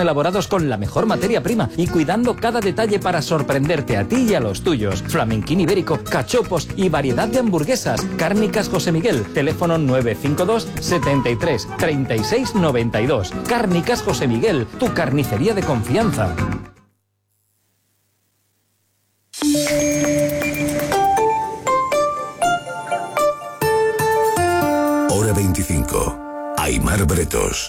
elaborados con la mejor materia prima y cuidando cada detalle para sorprenderte a ti y a los tuyos. Flamenquín ibérico, cachopos y variedad de hamburguesas. Cárnicas José Miguel, teléfono 952 73 36 92. Cárnicas José Miguel, tu carnicería de confianza. Hora 25. Aimar Bretos.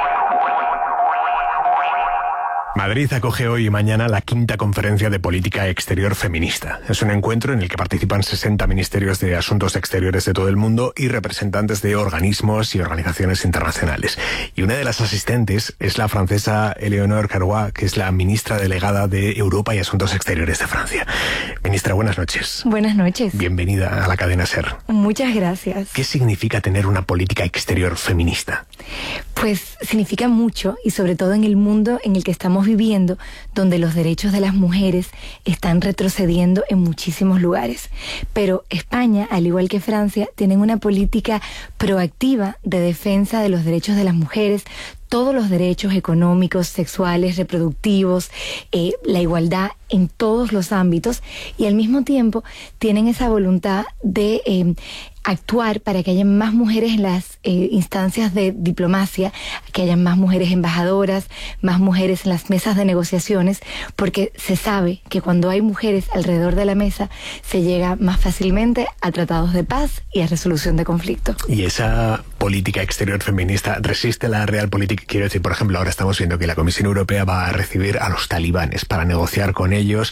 Madrid acoge hoy y mañana la 5ª Conferencia de Política Exterior Feminista. Es un encuentro en el que participan 60 ministerios de Asuntos Exteriores de todo el mundo y representantes de organismos y organizaciones internacionales. Y una de las asistentes es la francesa Éléonore Carrois, que es la ministra delegada de Europa y Asuntos Exteriores de Francia. Ministra, buenas noches. Buenas noches. Bienvenida a la cadena SER. Muchas gracias. ¿Qué significa tener una política exterior feminista? Pues significa mucho, y sobre todo en el mundo en el que estamos viviendo, donde los derechos de las mujeres están retrocediendo en muchísimos lugares. Pero España, al igual que Francia, tienen una política proactiva de defensa de los derechos de las mujeres, todos los derechos económicos, sexuales, reproductivos, la igualdad en todos los ámbitos, y al mismo tiempo tienen esa voluntad de actuar para que haya más mujeres en las instancias de diplomacia, que haya más mujeres embajadoras, más mujeres en las mesas de negociaciones, porque se sabe que cuando hay mujeres alrededor de la mesa se llega más fácilmente a tratados de paz y a resolución de conflictos. ¿Y esa política exterior feminista resiste la real política? Quiero decir, por ejemplo, ahora estamos viendo que la Comisión Europea va a recibir a los talibanes para negociar con ellos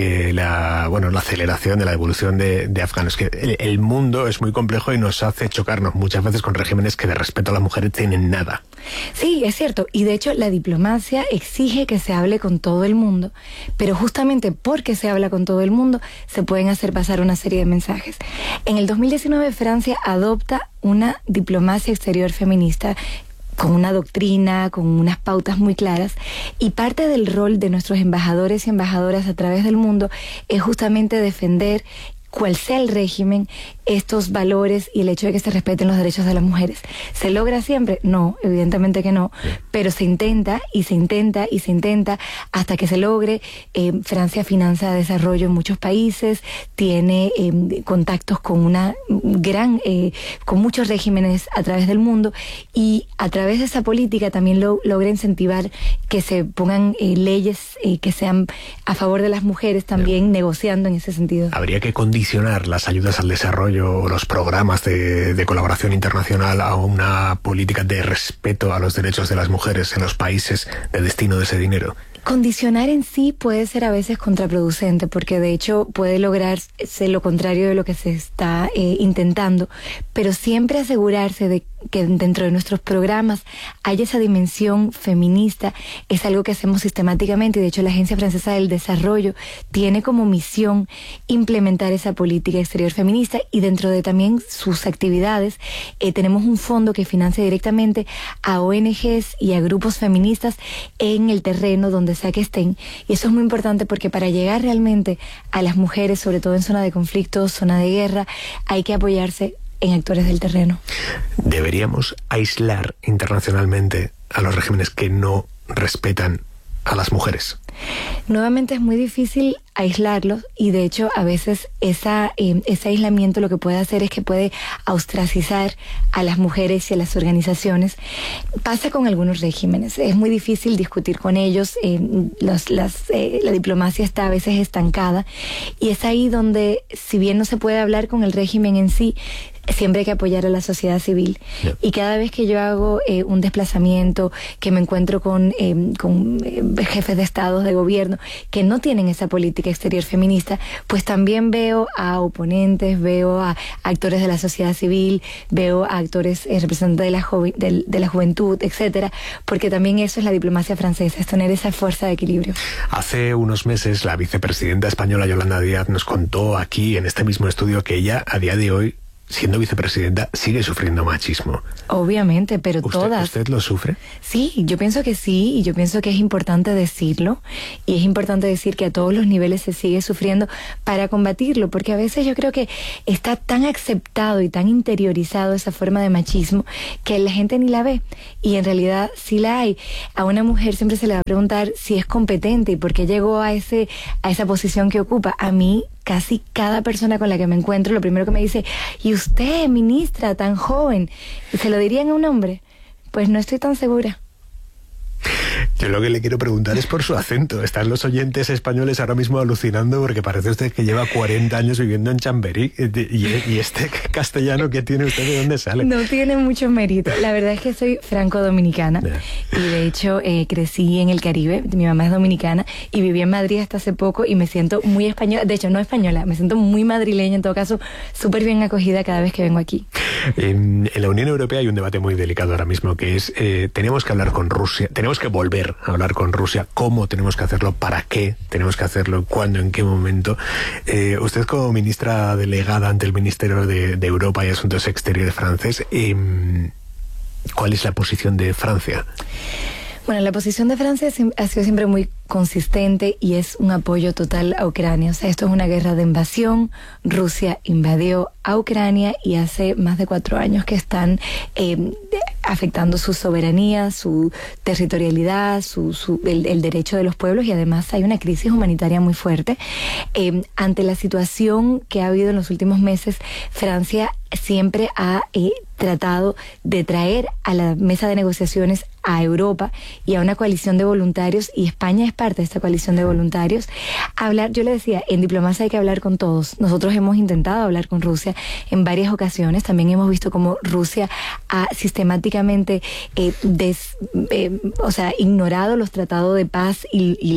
la aceleración de la devolución de afganos. Que el mundo es muy complejo y nos hace chocarnos muchas veces con regímenes que de respeto a las mujeres tienen nada. Sí, es cierto. Y de hecho la diplomacia exige que se hable con todo el mundo. Pero justamente porque se habla con todo el mundo, se pueden hacer pasar una serie de mensajes. En el 2019 Francia adopta una diplomacia exterior feminista con una doctrina, con unas pautas muy claras, y parte del rol de nuestros embajadores y embajadoras a través del mundo es justamente defender, cual sea el régimen, estos valores y el hecho de que se respeten los derechos de las mujeres. ¿Se logra siempre? No, evidentemente que no, pero se intenta y se intenta y se intenta hasta que se logre. Francia financia desarrollo en muchos países, tiene contactos con con muchos regímenes a través del mundo, y a través de esa política también logra incentivar que se pongan leyes que sean a favor de las mujeres, también negociando en ese sentido. Habría que condicionar las ayudas al desarrollo o los programas de colaboración internacional a una política de respeto a los derechos de las mujeres en los países de destino de ese dinero. Condicionar en sí puede ser a veces contraproducente, porque de hecho puede lograrse lo contrario de lo que se está intentando, pero siempre asegurarse de que dentro de nuestros programas haya esa dimensión feminista es algo que hacemos sistemáticamente, y de hecho la Agencia Francesa del Desarrollo tiene como misión implementar esa política exterior feminista, y dentro de también sus actividades tenemos un fondo que financia directamente a ONGs y a grupos feministas en el terreno donde sea que estén, y eso es muy importante porque para llegar realmente a las mujeres, sobre todo en zona de conflicto, zona de guerra, hay que apoyarse en actores del terreno. ¿Deberíamos aislar internacionalmente a los regímenes que no respetan a las mujeres? Nuevamente es muy difícil aislarlos, y de hecho a veces ese aislamiento lo que puede hacer es que puede ostracizar a las mujeres y a las organizaciones. Pasa con algunos regímenes, es muy difícil discutir con ellos, la diplomacia está a veces estancada, y es ahí donde, si bien no se puede hablar con el régimen en sí, siempre hay que apoyar a la sociedad civil. Yeah. Y cada vez que yo hago un desplazamiento, que me encuentro con jefes de estados, de gobierno, que no tienen esa política exterior feminista, pues también veo a oponentes, veo a actores de la sociedad civil, veo a actores representantes de la juventud, etcétera, porque también eso es la diplomacia francesa, es tener esa fuerza de equilibrio. Hace unos meses la vicepresidenta española Yolanda Díaz nos contó aquí en este mismo estudio que ella a día de hoy siendo vicepresidenta, sigue sufriendo machismo. Obviamente, pero todas. ¿Usted lo sufre? Sí, yo pienso que sí, y yo pienso que es importante decirlo, y es importante decir que a todos los niveles se sigue sufriendo para combatirlo, porque a veces yo creo que está tan aceptado y tan interiorizado esa forma de machismo que la gente ni la ve, y en realidad sí la hay. A una mujer siempre se le va a preguntar si es competente y por qué llegó a esa posición que ocupa. A mí, casi cada persona con la que me encuentro, lo primero que me dice, ¿y usted, ministra, tan joven? ¿Se lo dirían a un hombre? Pues no estoy tan segura. Yo lo que le quiero preguntar es por su acento. Están los oyentes españoles ahora mismo alucinando porque parece usted que lleva 40 años viviendo en Chamberí. ¿Y este castellano que tiene usted, de dónde sale? No tiene mucho mérito. La verdad es que soy franco-dominicana. Y de hecho crecí en el Caribe. Mi mamá es dominicana y viví en Madrid hasta hace poco y me siento muy española. De hecho, no española, me siento muy madrileña, en todo caso, súper bien acogida cada vez que vengo aquí. En la Unión Europea hay un debate muy delicado ahora mismo, que es, tenemos que hablar con Rusia, tenemos que volver a hablar con Rusia. ¿Cómo tenemos que hacerlo? ¿Para qué tenemos que hacerlo? ¿Cuándo? ¿En qué momento? Usted, como ministra delegada ante el Ministerio de Europa y Asuntos Exteriores francés, ¿cuál es la posición de Francia? Bueno, la posición de Francia ha sido siempre muy consistente y es un apoyo total a Ucrania. O sea, esto es una guerra de invasión. Rusia invadió a Ucrania y hace más de 4 años que están afectando su soberanía, su territorialidad, el derecho de los pueblos, y además hay una crisis humanitaria muy fuerte. Ante la situación que ha habido en los últimos meses, Francia siempre ha tratado de traer a la mesa de negociaciones a Europa y a una coalición de voluntarios, y España es parte de esta coalición de voluntarios. Yo le decía, en diplomacia hay que hablar con todos. Nosotros hemos intentado hablar con Rusia en varias ocasiones. También hemos visto cómo Rusia ha sistemáticamente ignorado los tratados de paz y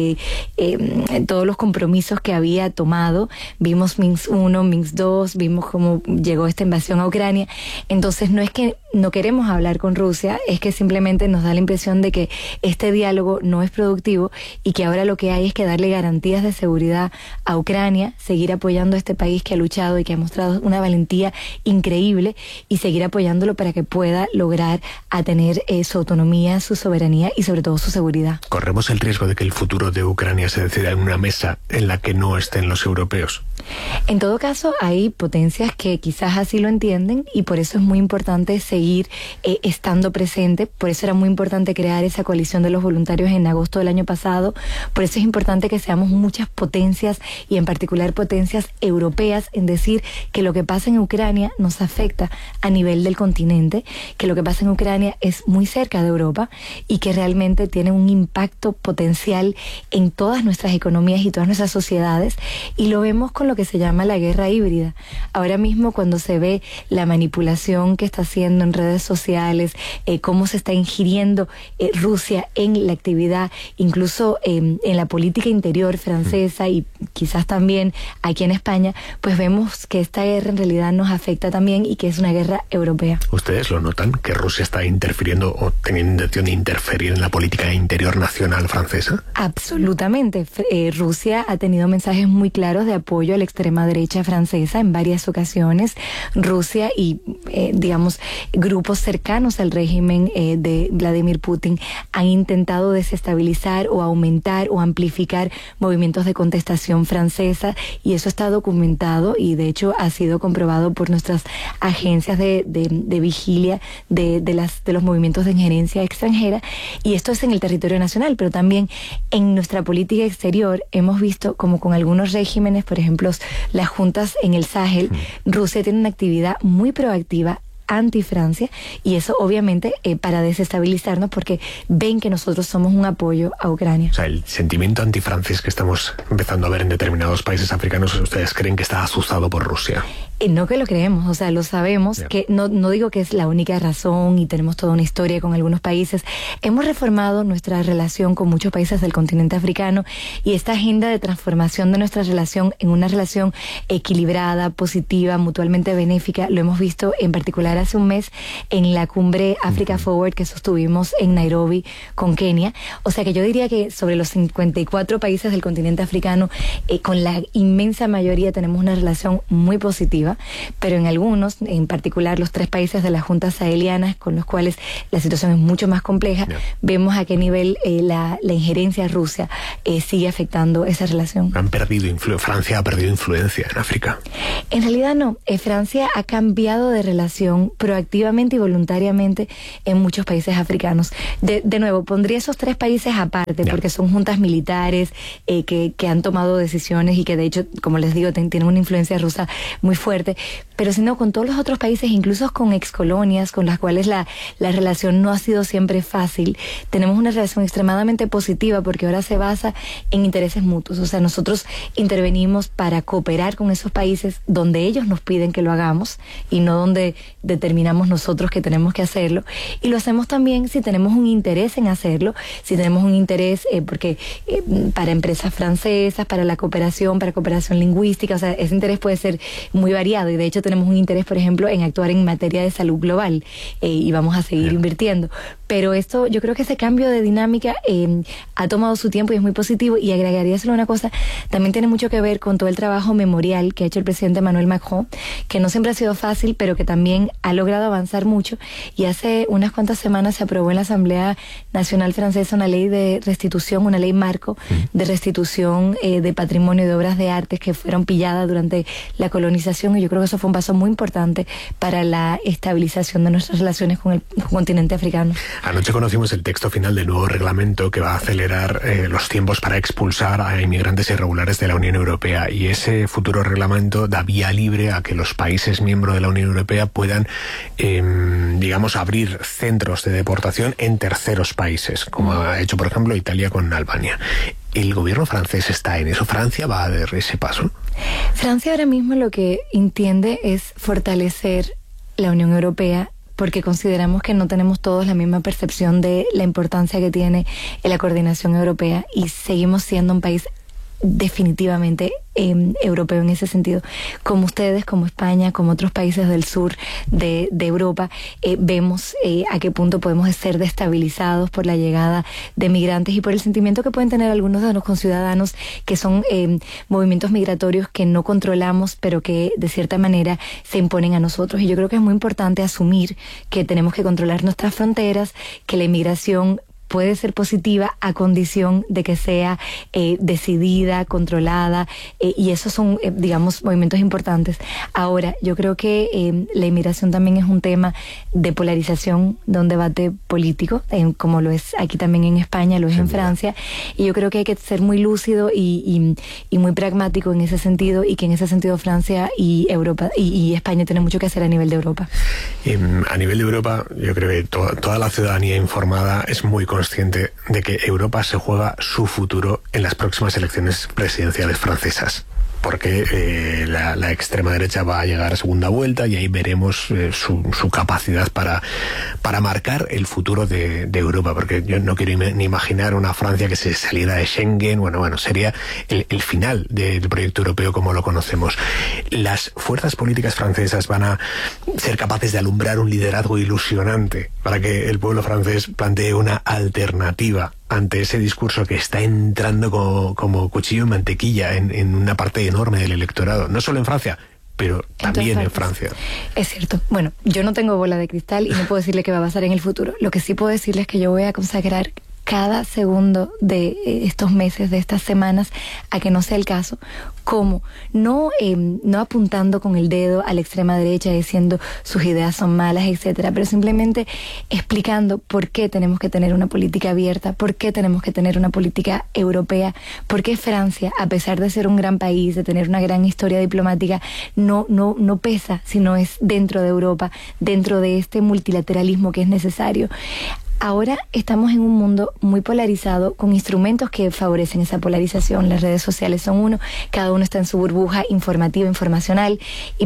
todos los compromisos que había tomado. Vimos Minsk 1, Minsk 2, vimos cómo llegó esta invasión a Ucrania. Entonces no es que no queremos hablar con Rusia, es que simplemente nos da la impresión de que este diálogo no es productivo y que ahora lo que hay es que darle garantías de seguridad a Ucrania, seguir apoyando a este país que ha luchado y que ha mostrado una valentía increíble, y seguir apoyándolo para que pueda lograr a tener su autonomía, su soberanía y sobre todo su seguridad. ¿Corremos el riesgo de que el futuro de Ucrania se decida en una mesa en la que no estén los europeos? En todo caso, hay potencias que quizás así lo entienden, y por eso es muy importante seguir estando presente. Por eso era muy importante crear esa coalición de los voluntarios en agosto del año pasado. Por eso es importante que seamos muchas potencias, y en particular potencias europeas, en decir que lo que pasa en Ucrania nos afecta a nivel del continente, que lo que pasa en Ucrania es muy cerca de Europa y que realmente tiene un impacto potencial en todas nuestras economías y todas nuestras sociedades, y lo vemos con lo que se llama la guerra híbrida. Ahora mismo, cuando se ve la manipulación que está haciendo en redes sociales, cómo se está ingiriendo Rusia en la actividad, incluso en la política interior francesa y quizás también aquí en España, pues vemos que esta guerra en realidad nos afecta también y que es una guerra europea. ¿Ustedes lo notan, que Rusia está interfiriendo o teniendo intención de interferir en la política interior nacional francesa? Absolutamente. Rusia ha tenido mensajes muy claros de apoyo a la extrema derecha francesa en varias ocasiones. Rusia y, grupos cercanos al régimen de Vladimir Putin han intentado desestabilizar o aumentar o amplificar movimientos de contestación francesa, y eso está documentado y de hecho ha sido comprobado por nuestras agencias de vigilia de los movimientos de injerencia extranjera, y esto es en el territorio nacional, pero también en nuestra política exterior hemos visto como con algunos regímenes, por ejemplo las juntas en el Sahel, Rusia tiene una actividad muy proactiva anti-Francia, y eso obviamente para desestabilizarnos, porque ven que nosotros somos un apoyo a Ucrania. O sea, el sentimiento anti-francés que estamos empezando a ver en determinados países africanos, ¿ustedes creen que está azuzado por Rusia? No que lo creemos, o sea, lo sabemos, que no digo que es la única razón, y tenemos toda una historia con algunos países. Hemos reformado nuestra relación con muchos países del continente africano, y esta agenda de transformación de nuestra relación en una relación equilibrada, positiva, mutuamente benéfica, lo hemos visto en particular hace un mes en la cumbre Africa Forward que sostuvimos en Nairobi con Kenia. O sea que yo diría que sobre los 54 países del continente africano, con la inmensa mayoría tenemos una relación muy positiva. positiva, pero en algunos, en particular los 3 países de las juntas sahelianas, con los cuales la situación es mucho más compleja, vemos a qué nivel la injerencia rusa sigue afectando esa relación. Francia ha perdido influencia en África. En realidad no. Francia ha cambiado de relación proactivamente y voluntariamente en muchos países africanos. De nuevo, pondría esos 3 países aparte, porque son juntas militares que han tomado decisiones y que de hecho, como les digo, tienen una influencia rusa muy fuerte, pero sino con todos los otros países, incluso con excolonias con las cuales la relación no ha sido siempre fácil, tenemos una relación extremadamente positiva porque ahora se basa en intereses mutuos. O sea, nosotros intervenimos para cooperar con esos países donde ellos nos piden que lo hagamos y no donde determinamos nosotros que tenemos que hacerlo, y lo hacemos también si tenemos un interés en hacerlo, si tenemos un interés porque para empresas francesas, para la cooperación, para cooperación lingüística, o sea, ese interés puede ser muy variado, y de hecho tenemos un interés, por ejemplo, en actuar en materia de salud global, y vamos a seguir invirtiendo. Pero esto, yo creo que ese cambio de dinámica ha tomado su tiempo y es muy positivo, y agregaría solo una cosa, también tiene mucho que ver con todo el trabajo memorial que ha hecho el presidente Emmanuel Macron, que no siempre ha sido fácil, pero que también ha logrado avanzar mucho, y hace unas cuantas semanas se aprobó en la Asamblea Nacional Francesa una ley de restitución, una ley marco de restitución de patrimonio y de obras de arte que fueron pilladas durante la colonización, y yo creo que eso fue un paso muy importante para la estabilización de nuestras relaciones con el continente africano. Anoche conocimos el texto final del nuevo reglamento que va a acelerar los tiempos para expulsar a inmigrantes irregulares de la Unión Europea, y ese futuro reglamento da vía libre a que los países miembros de la Unión Europea puedan, digamos, abrir centros de deportación en terceros países, como ha hecho, por ejemplo, Italia con Albania. ¿El gobierno francés está en eso? ¿Francia va a dar ese paso? Francia ahora mismo lo que entiende es fortalecer la Unión Europea, porque consideramos que no tenemos todos la misma percepción de la importancia que tiene la coordinación europea, y seguimos siendo un país definitivamente europeo en ese sentido. Como ustedes, como España, como otros países del sur de Europa, vemos a qué punto podemos ser destabilizados por la llegada de migrantes y por el sentimiento que pueden tener algunos de nuestros conciudadanos, que son movimientos migratorios que no controlamos, pero que de cierta manera se imponen a nosotros. Y yo creo que es muy importante asumir que tenemos que controlar nuestras fronteras, que la inmigración puede ser positiva a condición de que sea decidida, controlada, y esos son, digamos, movimientos importantes. Ahora, yo creo que la inmigración también es un tema de polarización, de un debate político, como lo es aquí también en España, lo es en Francia, y yo creo que hay que ser muy lúcido y muy pragmático en ese sentido, y que en ese sentido Francia y Europa y España tienen mucho que hacer a nivel de Europa. A nivel de Europa, yo creo que toda la ciudadanía informada es muy consciente de que Europa se juega su futuro en las próximas elecciones presidenciales francesas, porque la extrema derecha va a llegar a segunda vuelta, y ahí veremos su capacidad para marcar el futuro de Europa, porque yo no quiero ni imaginar una Francia que se saliera de Schengen. Bueno, sería el final del proyecto europeo como lo conocemos. Las fuerzas políticas francesas van a ser capaces de alumbrar un liderazgo ilusionante para que el pueblo francés plantee una alternativa ante ese discurso que está entrando como cuchillo en mantequilla en una parte enorme del electorado, no solo en Francia, pero también en Francia. Es cierto. Bueno, yo no tengo bola de cristal y no puedo decirle qué va a pasar en el futuro. Lo que sí puedo decirle es que yo voy a consagrar cada segundo de estos meses, de estas semanas, a que no sea el caso, como no apuntando con el dedo a la extrema derecha diciendo sus ideas son malas, etcétera, pero simplemente explicando por qué tenemos que tener una política abierta, por qué tenemos que tener una política europea, por qué Francia, a pesar de ser un gran país, de tener una gran historia diplomática, no pesa, sino es dentro de Europa, dentro de este multilateralismo que es necesario. Ahora estamos en un mundo muy polarizado, con instrumentos que favorecen esa polarización. Las redes sociales son uno, cada uno está en su burbuja informativa, informacional, y para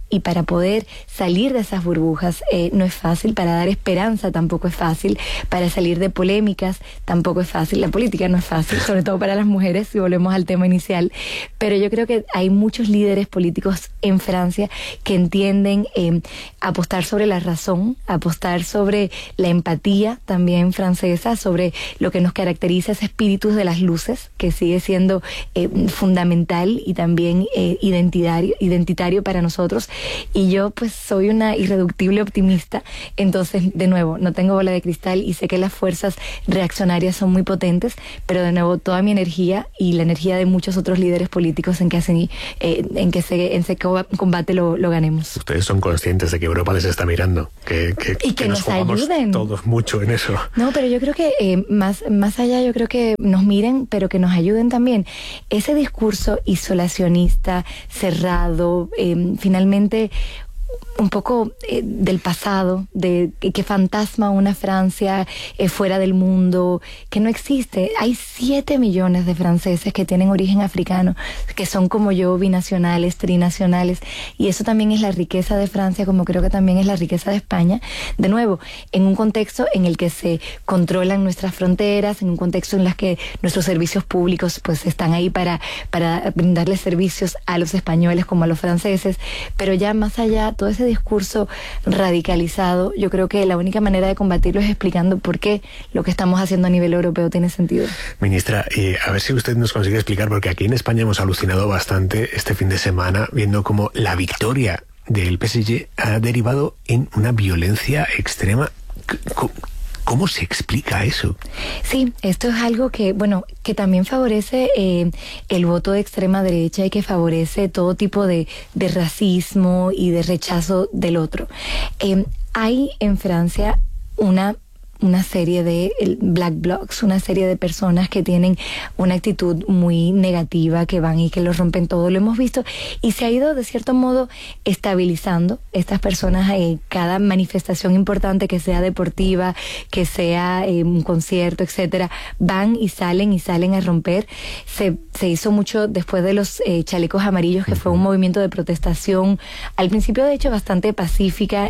y para poder salir de esas burbujas no es fácil, para dar esperanza tampoco es fácil, para salir de polémicas tampoco es fácil, la política no es fácil, sobre todo para las mujeres, si volvemos al tema inicial, pero yo creo que hay muchos líderes políticos en Francia que entienden apostar sobre la razón, apostar sobre la empatía también francesa, sobre lo que nos caracteriza, ese espíritu de las luces, que sigue siendo fundamental y también identitario para nosotros. Y yo pues soy una irreductible optimista, entonces de nuevo no tengo bola de cristal y sé que las fuerzas reaccionarias son muy potentes, pero de nuevo toda mi energía y la energía de muchos otros líderes políticos en que ese combate lo ganemos. Ustedes son conscientes de que Europa les está mirando, que nos ayuden todos mucho en eso. No, pero yo creo que más allá, yo creo que nos miren, pero que nos ayuden también. Ese discurso isolacionista, cerrado, finalmente un poco del pasado, de que fantasma una Francia fuera del mundo, que no existe. Hay 7 millones de franceses que tienen origen africano, que son como yo, binacionales, trinacionales, y eso también es la riqueza de Francia, como creo que también es la riqueza de España. De nuevo, en un contexto en el que se controlan nuestras fronteras, en un contexto en el que nuestros servicios públicos pues están ahí para brindarles servicios a los españoles como a los franceses, pero ya más allá, todo ese discurso radicalizado, yo creo que la única manera de combatirlo es explicando por qué lo que estamos haciendo a nivel europeo tiene sentido. Ministra, a ver si usted nos consigue explicar, porque aquí en España hemos alucinado bastante este fin de semana viendo cómo la victoria del PSG ha derivado en una violencia extrema. ¿Cómo se explica eso? Sí, esto es algo que, que también favorece el voto de extrema derecha y que favorece todo tipo de racismo y de rechazo del otro. Hay en Francia una serie de black blocs, una serie de personas que tienen una actitud muy negativa, que van y que lo rompen todo, lo hemos visto, y se ha ido de cierto modo estabilizando estas personas. Cada manifestación importante, que sea deportiva, que sea un concierto, etcétera, van y salen a romper. Se hizo mucho después de los chalecos amarillos, que fue un movimiento de protestación, al principio de hecho bastante pacífica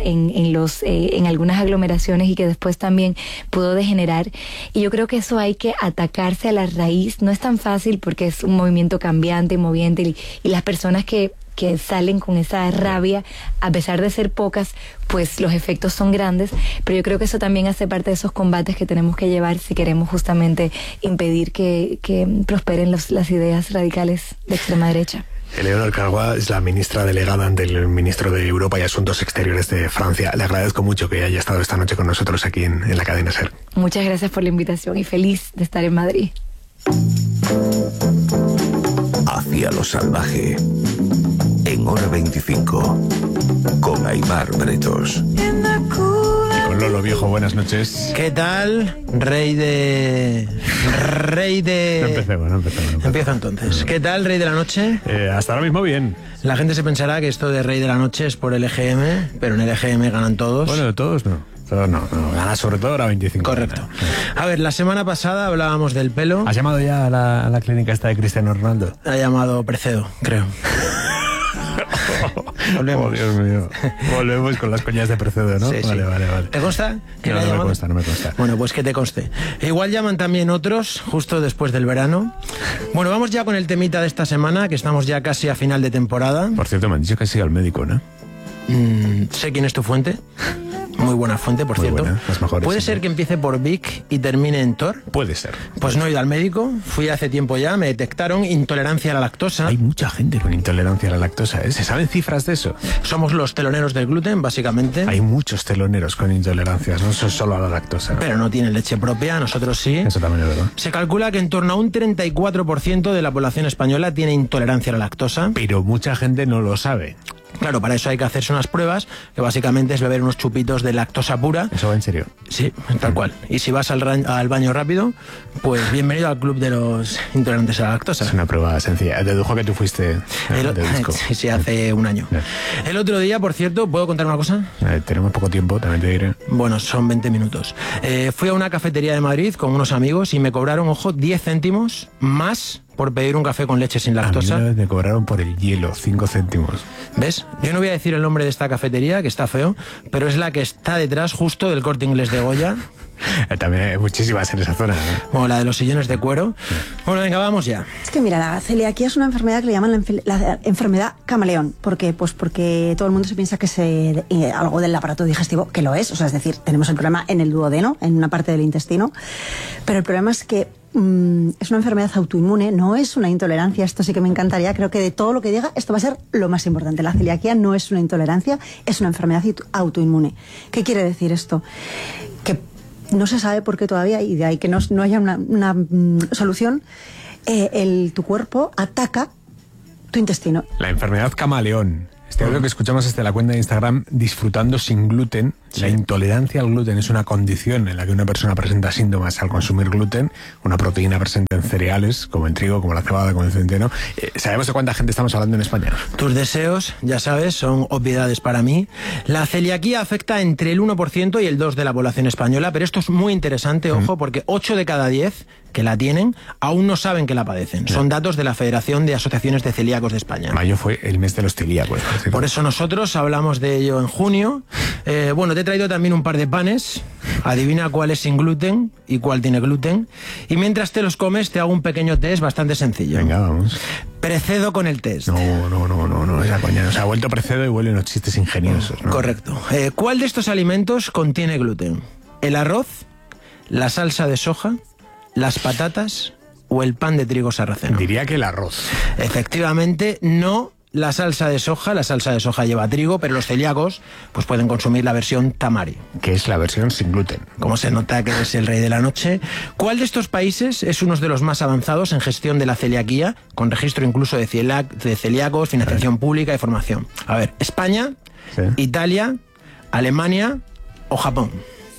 en algunas aglomeraciones, y que después también pudo degenerar. Y yo creo que eso hay que atacarse a la raíz. No es tan fácil porque es un movimiento cambiante y moviente, y las personas que salen con esa rabia, a pesar de ser pocas, pues los efectos son grandes, pero yo creo que eso también hace parte de esos combates que tenemos que llevar si queremos justamente impedir que prosperen las ideas radicales de extrema derecha. Eleonor Cargoix es la ministra delegada ante el ministro de Europa y Asuntos Exteriores de Francia. Le agradezco mucho que haya estado esta noche con nosotros aquí en la cadena SER. Muchas gracias por la invitación y feliz de estar en Madrid. Hacia lo salvaje, en Hora 25, con Aimar Bretos. Y con Lolo Viejo, buenas noches. ¿Qué tal? Rey de... No empecemos. Empiezo entonces. ¿Qué tal, Rey de la Noche? Hasta ahora mismo bien. La gente se pensará que esto de Rey de la Noche es por el EGM, pero en el EGM ganan todos. Bueno, todos no. No, gana sobre todo Hora 25. Correcto. A ver, la semana pasada hablábamos del pelo. ¿Has llamado ya a la clínica esta de Cristiano Ronaldo? Ha llamado Precedo, creo. Volvemos. Oh, Dios mío. Volvemos con las coñas de Precedo, ¿no? Sí, sí. Vale. ¿Te consta? No me consta. Bueno, pues que te conste. Igual llaman también otros, justo después del verano. Bueno, vamos ya con el temita de esta semana, que estamos ya casi a final de temporada. Por cierto, me han dicho que has ido al médico, ¿no? Sé quién es tu fuente. Muy buena fuente, por cierto. Buena, las mejores. ¿Puede ser que empiece por Vic y termine en Thor? Puede ser. Pues no he ido al médico, fui hace tiempo ya, me detectaron intolerancia a la lactosa. Hay mucha gente con intolerancia a la lactosa, ¿eh? ¿Se saben cifras de eso? Somos los teloneros del gluten, básicamente. Hay muchos teloneros con intolerancias, no son solo a la lactosa, ¿no? Pero no tienen leche propia, nosotros sí. Eso también es verdad. Se calcula que en torno a un 34% de la población española tiene intolerancia a la lactosa. Pero mucha gente no lo sabe. Claro, para eso hay que hacerse unas pruebas, que básicamente es beber unos chupitos de lactosa pura. ¿Eso va en serio? Sí, tal cual. Y si vas al baño rápido, pues bienvenido al club de los intolerantes a la lactosa. Es una prueba sencilla. Dedujo que tú fuiste de disco. Sí, hace un año. El otro día, por cierto, ¿puedo contar una cosa? Tenemos poco tiempo, también te diré. Bueno, son 20 minutos. Fui a una cafetería de Madrid con unos amigos y me cobraron, ojo, 10 céntimos más por pedir un café con leche sin lactosa. A mí una vez me cobraron por el hielo 5 céntimos. ¿Ves? Yo no voy a decir el nombre de esta cafetería, que está feo, pero es la que está detrás justo del Corte Inglés de Goya. También hay muchísimas en esa zona, ¿no? O la de los sillones de cuero. Bueno, venga, vamos ya. Es que mira, la celiaquía es una enfermedad que le llaman la enfermedad camaleón. ¿Por qué? Pues porque todo el mundo se piensa que es algo del aparato digestivo, que lo es. O sea, es decir, tenemos el problema en el duodeno, en una parte del intestino. Pero el problema es que es una enfermedad autoinmune, no es una intolerancia. Esto sí que me encantaría. Creo que de todo lo que diga, esto va a ser lo más importante. La celiaquía no es una intolerancia, es una enfermedad autoinmune. ¿Qué quiere decir esto? Que no se sabe por qué todavía, y de ahí que no haya una solución, tu cuerpo ataca tu intestino. La enfermedad camaleón. Este audio que escuchamos desde la cuenta de Instagram, Disfrutando sin gluten. Sí. La intolerancia al gluten es una condición en la que una persona presenta síntomas al consumir gluten, una proteína presente en cereales, como en trigo, como la cebada, como el centeno. ¿Sabemos de cuánta gente estamos hablando en España? Tus deseos, ya sabes, son obviedades para mí. La celiaquía afecta entre el 1% y el 2% de la población española, pero esto es muy interesante, ojo, porque 8 de cada 10 que la tienen aún no saben que la padecen. Son datos de la Federación de Asociaciones de Celíacos de España. Mayo fue el mes de los celíacos. Por eso nosotros hablamos de ello en junio. Bueno, te he traído también un par de panes. Adivina cuál es sin gluten y cuál tiene gluten. Y mientras te los comes te hago un pequeño test bastante sencillo. Venga, vamos. Precedo con el test. No, esa coña. Nos ha vuelto Precedo y vuelven los chistes ingeniosos, ¿no? Correcto. ¿Cuál de estos alimentos contiene gluten? ¿El arroz, la salsa de soja, las patatas o el pan de trigo sarraceno? Diría que el arroz. Efectivamente, no la salsa de soja. La salsa de soja lleva trigo, pero los celíacos pues pueden consumir la versión tamari, que es la versión sin gluten. Como se nota que eres el rey de la noche. ¿Cuál de estos países es uno de los más avanzados en gestión de la celiaquía, con registro incluso de celíacos, financiación pública y formación? A ver, España, Italia, Alemania o Japón.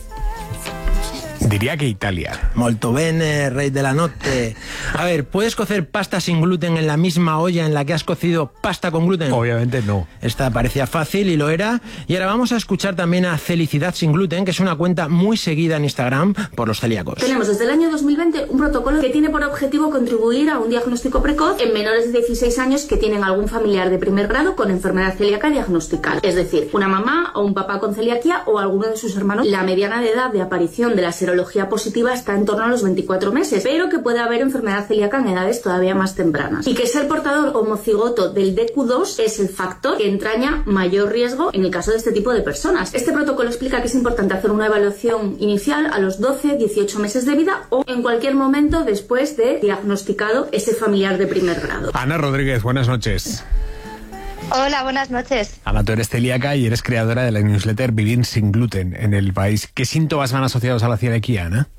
Diría que Italia. Molto bene, rey de la noche. A ver, ¿puedes cocer pasta sin gluten en la misma olla en la que has cocido pasta con gluten? Obviamente no. Esta parecía fácil y lo era. Y ahora vamos a escuchar también a Felicidad sin gluten, que es una cuenta muy seguida en Instagram por los celíacos. Tenemos desde el año 2020 un protocolo que tiene por objetivo contribuir a un diagnóstico precoz en menores de 16 años que tienen algún familiar de primer grado con enfermedad celíaca diagnosticada. Es decir, una mamá o un papá con celiaquía o alguno de sus hermanos. La mediana de edad de aparición de la serología positiva está en torno a los 24 meses, pero que puede haber enfermedad celíaca en edades todavía más tempranas. Y que ser portador homocigoto del DQ2 es el factor que entraña mayor riesgo en el caso de este tipo de personas. Este protocolo explica que es importante hacer una evaluación inicial a los 12-18 meses de vida o en cualquier momento después de diagnosticado ese familiar de primer grado. Ana Rodríguez, buenas noches. Hola, buenas noches. Ana, tú eres celíaca y eres creadora de la newsletter Vivir sin gluten en el país. ¿Qué síntomas van asociados a la celiaquía, Ana?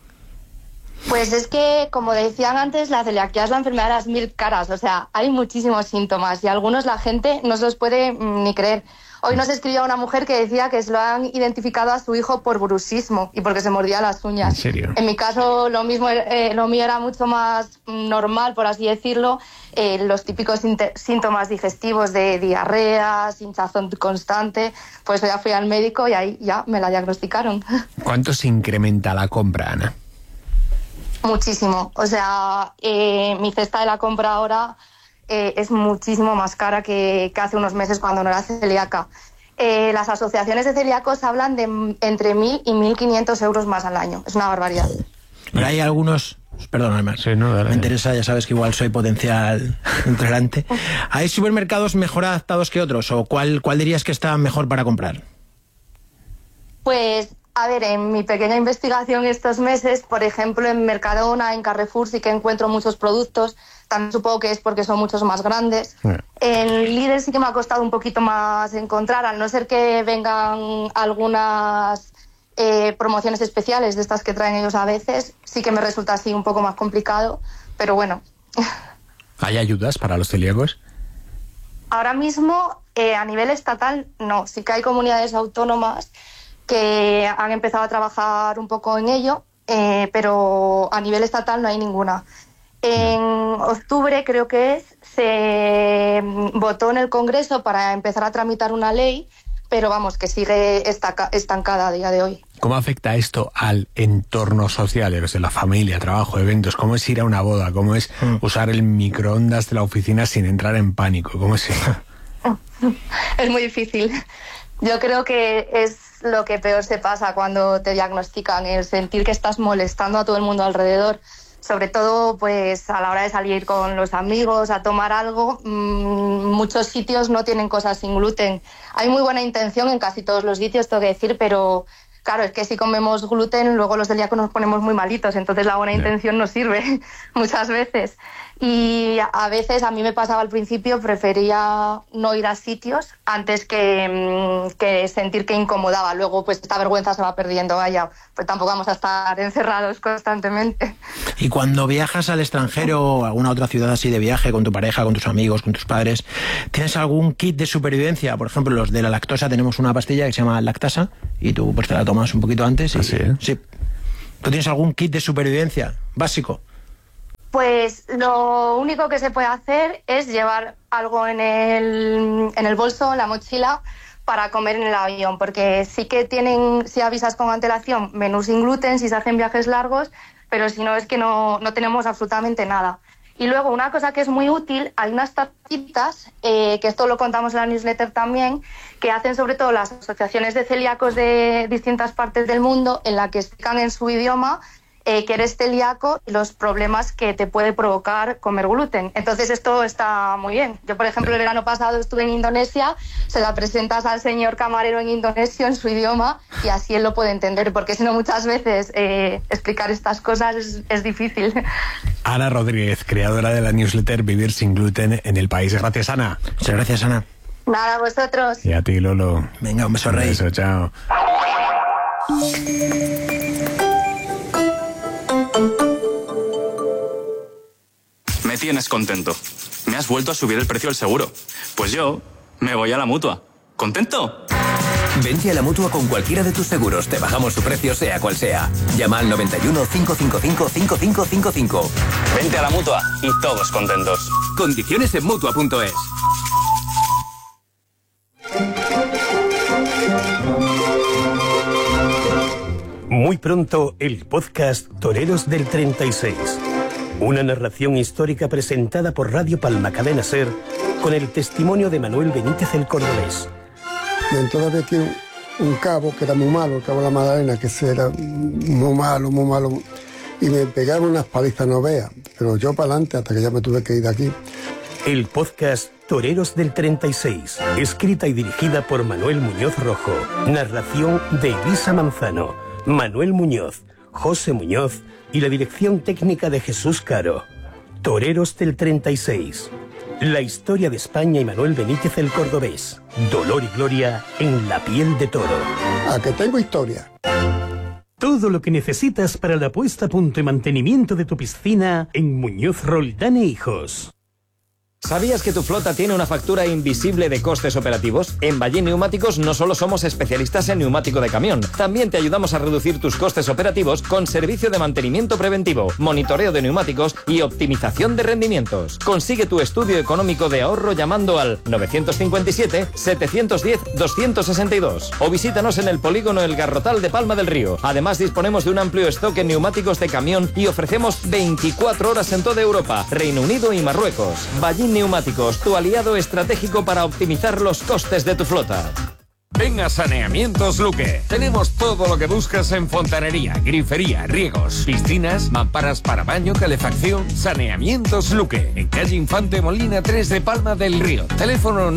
Pues es que, como decían antes, la celiaquía es la enfermedad de las 1000 caras. O sea, hay muchísimos síntomas y algunos la gente no se los puede ni creer. Hoy nos escribía una mujer que decía que se lo han identificado a su hijo por bruxismo y porque se mordía las uñas. ¿En serio? En mi caso, lo mío era mucho más normal, por así decirlo. Los típicos síntomas digestivos de diarreas, hinchazón constante, pues ya fui al médico y ahí ya me la diagnosticaron. ¿Cuánto se incrementa la compra, Ana? Muchísimo. O sea, mi cesta de la compra ahora es muchísimo más cara que hace unos meses cuando no era celíaca. Las asociaciones de celíacos hablan de entre 1.000 y 1.500 euros más al año. Es una barbaridad. Pero hay algunos... Perdóname, sí, no, dale. Me interesa, ya sabes que igual soy potencial intolerante. ¿Hay supermercados mejor adaptados que otros? ¿O cuál dirías que está mejor para comprar? Pues, a ver, en mi pequeña investigación estos meses, por ejemplo, en Mercadona, en Carrefour sí que encuentro muchos productos. También supongo que es porque son muchos más grandes. En Lidl sí que me ha costado un poquito más encontrar, al no ser que vengan algunas promociones especiales de estas que traen ellos a veces, sí que me resulta así un poco más complicado, pero bueno. ¿Hay ayudas para los celíacos? Ahora mismo, a nivel estatal, no. Sí que hay comunidades autónomas que han empezado a trabajar un poco en ello, pero a nivel estatal no hay ninguna. En octubre, creo que se votó en el Congreso para empezar a tramitar una ley, pero vamos, que sigue estancada a día de hoy. ¿Cómo afecta esto al entorno social, de la familia, trabajo, eventos? ¿Cómo es ir a una boda? ¿Cómo es usar el microondas de la oficina sin entrar en pánico? ¿Cómo es eso? Es muy difícil. Yo creo que es lo que peor se pasa cuando te diagnostican, el sentir que estás molestando a todo el mundo alrededor. Sobre todo pues a la hora de salir con los amigos a tomar algo, muchos sitios no tienen cosas sin gluten. Hay muy buena intención en casi todos los sitios, tengo que decir, pero claro, es que si comemos gluten luego los celíacos nos ponemos muy malitos, entonces la buena intención no sirve muchas veces. Y a veces, a mí me pasaba al principio, prefería no ir a sitios antes que sentir que incomodaba. Luego, pues esta vergüenza se va perdiendo, vaya, pues tampoco vamos a estar encerrados constantemente. Y cuando viajas al extranjero o a alguna otra ciudad así de viaje, con tu pareja, con tus amigos, con tus padres, ¿tienes algún kit de supervivencia? Por ejemplo, los de la lactosa, tenemos una pastilla que se llama Lactasa y tú pues te la tomas un poquito antes. ¿Sí? Sí. ¿Tú tienes algún kit de supervivencia básico? Pues lo único que se puede hacer es llevar algo en el bolso, en la mochila, para comer en el avión, porque sí que tienen, si avisas con antelación, menús sin gluten si se hacen viajes largos, pero si no es que no tenemos absolutamente nada. Y luego una cosa que es muy útil, hay unas tapitas, que esto lo contamos en la newsletter también, que hacen sobre todo las asociaciones de celíacos de distintas partes del mundo, en la que explican en su idioma que eres celíaco y los problemas que te puede provocar comer gluten. Entonces esto está muy bien. Yo, por ejemplo, el verano pasado estuve en Indonesia, se la presentas al señor camarero en indonesio en su idioma y así él lo puede entender, porque si no muchas veces explicar estas cosas es difícil. Ana Rodríguez, creadora de la newsletter Vivir sin gluten en el país. Gracias, Ana. Muchas gracias, Ana. Nada, vosotros. Y a ti, Lolo. Venga, un beso, Rey. Un beso, chao. Me tienes contento. Me has vuelto a subir el precio del seguro. Pues yo me voy a la Mutua. ¿Contento? Vente a la Mutua con cualquiera de tus seguros. Te bajamos su precio sea cual sea. Llama al 91 555 5555. Vente a la Mutua y todos contentos. Condiciones en Mutua.es. Muy pronto, el podcast Toreros del 36. Una narración histórica presentada por Radio Palma Cadena Ser con el testimonio de Manuel Benítez el Cordobés. Y entonces había aquí un cabo que era muy malo, el cabo de la Magdalena, que ese era muy malo, y me pegaron unas palizas, no veas, pero yo para adelante hasta que ya me tuve que ir de aquí. El podcast Toreros del 36, escrita y dirigida por Manuel Muñoz Rojo, narración de Elisa Manzano, Manuel Muñoz, José Muñoz y la dirección técnica de Jesús Caro. Toreros del 36. La historia de España y Manuel Benítez el Cordobés. Dolor y gloria en la piel de toro. ¿A que tengo historia? Todo lo que necesitas para la puesta a punto y mantenimiento de tu piscina en Muñoz Roldán e Hijos. ¿Sabías que tu flota tiene una factura invisible de costes operativos? En Ballín Neumáticos no solo somos especialistas en neumático de camión, también te ayudamos a reducir tus costes operativos con servicio de mantenimiento preventivo, monitoreo de neumáticos y optimización de rendimientos. Consigue tu estudio económico de ahorro llamando al 957-710-262 o visítanos en el polígono El Garrotal de Palma del Río. Además disponemos de un amplio stock en neumáticos de camión y ofrecemos 24 horas en toda Europa, Reino Unido y Marruecos. Ballín Neumáticos, tu aliado estratégico para optimizar los costes de tu flota. Ven a Saneamientos Luque. Tenemos todo lo que buscas en fontanería, grifería, riegos, piscinas, mamparas para baño, calefacción. Saneamientos Luque, en calle Infante Molina 3 de Palma del Río. Teléfono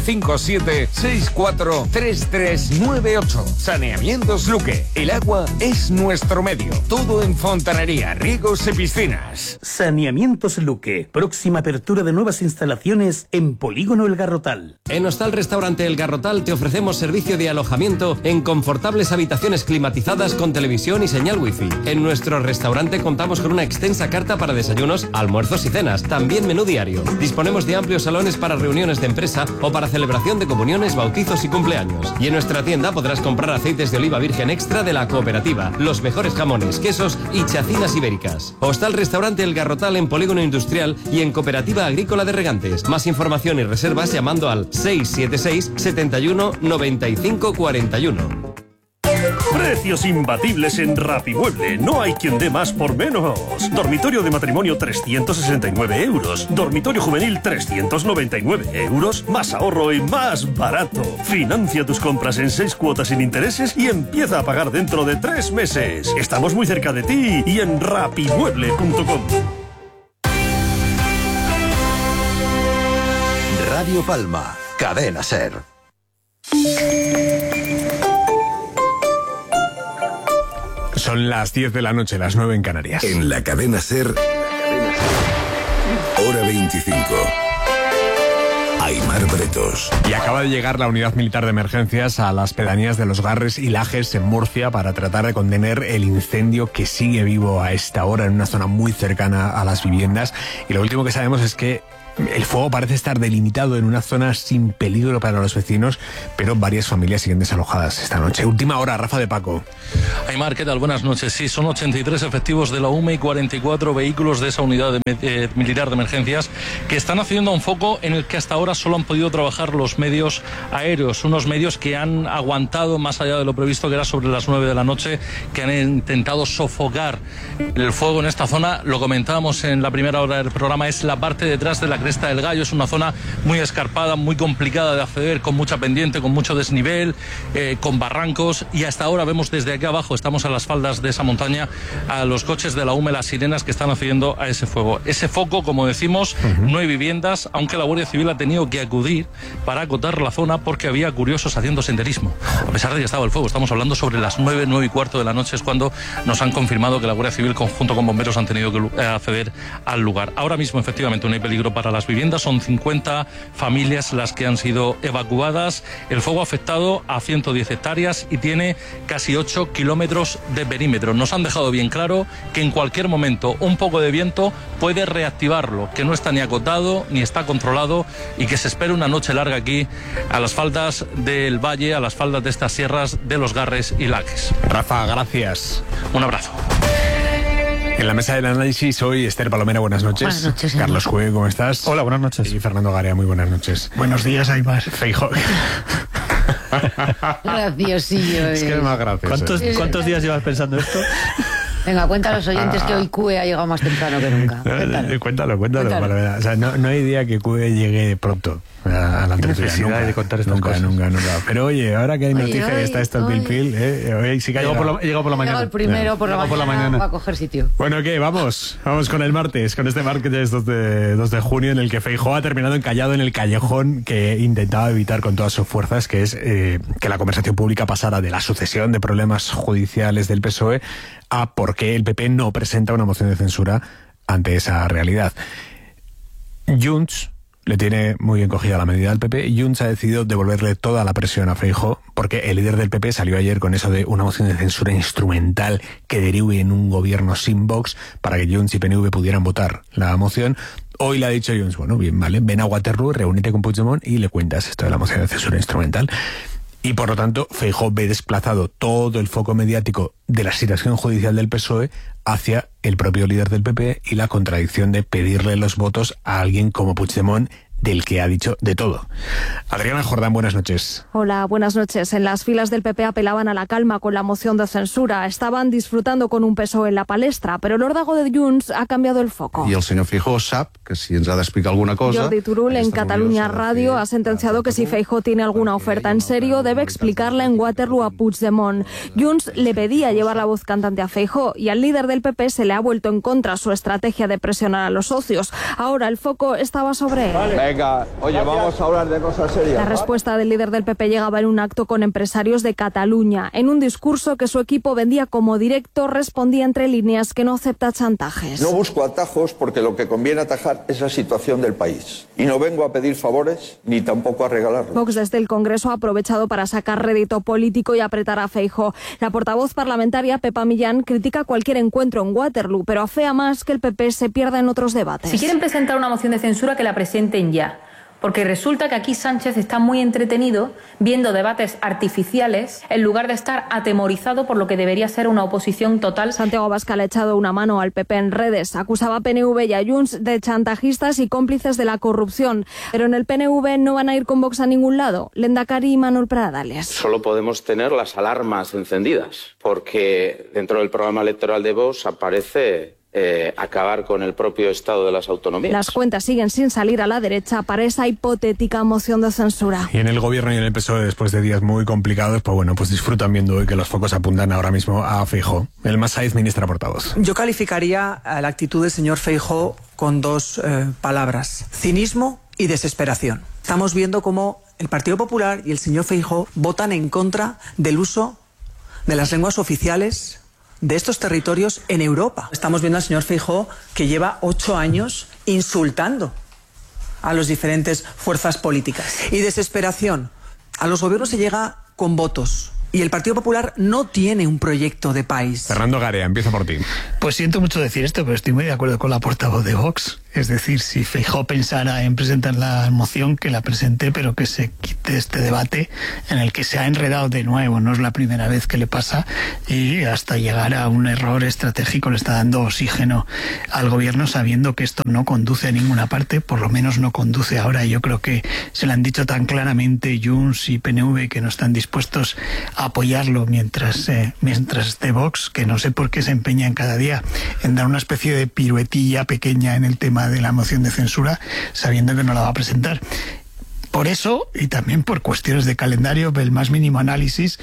957-643398. Saneamientos Luque. El agua es nuestro medio. Todo en fontanería, riegos y piscinas. Saneamientos Luque. Próxima apertura de nuevas instalaciones en Polígono El Garrotal. En Hostal Restaurante El Garrotal te ofrecemos servicio de alojamiento en confortables habitaciones climatizadas con televisión y señal wifi. En nuestro restaurante contamos con una extensa carta para desayunos, almuerzos y cenas, también menú diario. Disponemos de amplios salones para reuniones de empresa o para celebración de comuniones, bautizos y cumpleaños. Y en nuestra tienda podrás comprar aceites de oliva virgen extra de la cooperativa, los mejores jamones, quesos y chacinas ibéricas. Hostal Restaurante El Garrotal en Polígono Industrial y en Cooperativa Agrícola de Regantes. Más información y reservas llamando al 676 71 91 9541. Precios imbatibles en Rapimueble. No hay quien dé más por menos. Dormitorio de matrimonio 369 euros. Dormitorio juvenil 399 euros. Más ahorro y más barato. Financia tus compras en 6 cuotas sin intereses y empieza a pagar dentro de 3 meses. Estamos muy cerca de ti y en rapimueble.com. Radio Palma, Cadena SER. Son las 10 de la noche, las 9 en Canarias. En la Cadena SER, hora 25. Aimar Bretos. Y acaba de llegar la unidad militar de emergencias a las pedanías de Los Garres y Lajes en Murcia para tratar de contener el incendio que sigue vivo a esta hora en una zona muy cercana a las viviendas. Y lo último que sabemos es que el fuego parece estar delimitado en una zona sin peligro para los vecinos, pero varias familias siguen desalojadas esta noche. Última hora, Rafa de Paco. Aimar, ¿qué tal? Buenas noches. Sí, son 83 efectivos de la UME y 44 vehículos de esa unidad militar de emergencias que están haciendo un foco en el que hasta ahora solo han podido trabajar los medios aéreos, unos medios que han aguantado más allá de lo previsto, que era sobre las 9 de la noche, que han intentado sofocar el fuego en esta zona. Lo comentábamos en la primera hora del programa, es la parte detrás de la Cresta del Gallo. Es una zona muy escarpada, muy complicada de acceder, con mucha pendiente, con mucho desnivel, con barrancos, y hasta ahora vemos desde aquí abajo, estamos a las faldas de esa montaña, a los coches de la UME, las sirenas que están accediendo a ese fuego. Ese foco, como decimos, no hay viviendas, aunque la Guardia Civil ha tenido que acudir para acotar la zona porque había curiosos haciendo senderismo. A pesar de que estaba el fuego, estamos hablando sobre las 9, 9 y cuarto de la noche, es cuando nos han confirmado que la Guardia Civil, junto con bomberos, han tenido que acceder al lugar. Ahora mismo, efectivamente, no hay peligro para las viviendas, son 50 familias las que han sido evacuadas. El fuego ha afectado a 110 hectáreas y tiene casi 8 kilómetros de perímetro. Nos han dejado bien claro que en cualquier momento un poco de viento puede reactivarlo, que no está ni acotado ni está controlado y que se espera una noche larga aquí a las faldas del valle, a las faldas de estas sierras de Los Garres y Lajes. Rafa, gracias. Un abrazo. En la mesa del análisis hoy Esther Palomera, buenas noches. Buenas noches. Carlos Cue, ¿cómo estás? Hola, buenas noches. Y Fernando Garea, muy buenas noches. Buenos días, Aimar. Feijóo. Graciosillo. Es que es más gracioso. ¿Cuántos días llevas pensando esto? Venga, cuenta a los oyentes que hoy CUE ha llegado más temprano que nunca. Cuéntalo. Palomera. O sea, no hay día que CUE llegue pronto a la tertulia. Nunca de contar estas cosas. Nunca. Pero oye, ahora que hay noticia de está el Pil, hoy sí que ha llegado. Llegó por la mañana. Llegó el primero por la mañana para coger sitio. Bueno, ¿qué? Vamos con el martes, con este martes 2 de junio, en el que Feijóo ha terminado encallado en el callejón que intentaba evitar con todas sus fuerzas, que es que la conversación pública pasara de la sucesión de problemas judiciales del PSOE a por qué el PP no presenta una moción de censura ante esa realidad. Junts le tiene muy bien cogida la medida al PP y Junts ha decidido devolverle toda la presión a Feijóo, porque el líder del PP salió ayer con eso de una moción de censura instrumental que derive en un gobierno sin Vox para que Junts y PNV pudieran votar la moción. Hoy le ha dicho Junts, bueno, bien, vale, ven a Waterloo, reúnete con Puigdemont y le cuentas esto de la moción de censura instrumental. Y por lo tanto, Feijóo ve desplazado todo el foco mediático de la situación judicial del PSOE hacia el propio líder del PP y la contradicción de pedirle los votos a alguien como Puigdemont, del que ha dicho de todo. Adriana Jordán, buenas noches. Hola, buenas noches. En las filas del PP apelaban a la calma con la moción de censura. Estaban disfrutando con un PSOE en la palestra, pero el órdago de Junts ha cambiado el foco. I el senyor Feijóo sap que si ens ha d'explicar alguna cosa... Jordi Turull en Catalunya Radio ha sentenciado que si Feijóo tiene alguna oferta en serio, debe explicarla en Waterloo a Puigdemont. Junts le pedía llevar la voz cantante a Feijóo y al líder del PP se le ha vuelto en contra su estrategia de presionar a los socios. Ahora el foco estaba sobre él. Venga, oye, vamos a hablar de cosas serias. La respuesta del líder del PP llegaba en un acto con empresarios de Cataluña. En un discurso que su equipo vendía como directo, respondía entre líneas que no acepta chantajes. No busco atajos porque lo que conviene atajar es la situación del país. Y no vengo a pedir favores ni tampoco a regalarlos. Vox desde el Congreso ha aprovechado para sacar rédito político y apretar a Feijóo. La portavoz parlamentaria, Pepa Millán, critica cualquier encuentro en Waterloo, pero afea más que el PP se pierda en otros debates. Si quieren presentar una moción de censura, que la presenten ya. Porque resulta que aquí Sánchez está muy entretenido viendo debates artificiales en lugar de estar atemorizado por lo que debería ser una oposición total. Santiago Abascal ha echado una mano al PP en redes. Acusaba a PNV y a Junts de chantajistas y cómplices de la corrupción. Pero en el PNV no van a ir con Vox a ningún lado. Lehendakari y Manuel Pradales. Solo podemos tener las alarmas encendidas, porque dentro del programa electoral de Vox aparece acabar con el propio Estado de las autonomías. Las cuentas siguen sin salir a la derecha para esa hipotética moción de censura. Y en el gobierno y en el PSOE, después de días muy complicados, pues disfrutan viendo hoy que los focos apuntan ahora mismo a Feijóo. El Masaiz, ministra portavoz. Yo calificaría la actitud del señor Feijóo con dos palabras: cinismo y desesperación. Estamos viendo cómo el Partido Popular y el señor Feijóo votan en contra del uso de las lenguas oficiales de estos territorios en Europa. Estamos viendo al señor Feijóo que lleva 8 años insultando a las diferentes fuerzas políticas. Y desesperación. A los gobiernos se llega con votos. Y el Partido Popular no tiene un proyecto de país. Fernando Garea, empieza por ti. Pues siento mucho decir esto, pero estoy muy de acuerdo con la portavoz de Vox. Es decir, si Feijóo pensara en presentar la moción, que la presente, pero que se quite este debate en el que se ha enredado de nuevo. No es la primera vez que le pasa, y hasta llegar a un error estratégico le está dando oxígeno al gobierno, sabiendo que esto no conduce a ninguna parte, por lo menos no conduce ahora. Yo creo que se lo han dicho tan claramente Junts y PNV que no están dispuestos a apoyarlo mientras esté Vox, que no sé por qué se empeñan cada día en dar una especie de piruetilla pequeña en el tema de la moción de censura, sabiendo que no la va a presentar. Por eso, y también por cuestiones de calendario, el más mínimo análisis,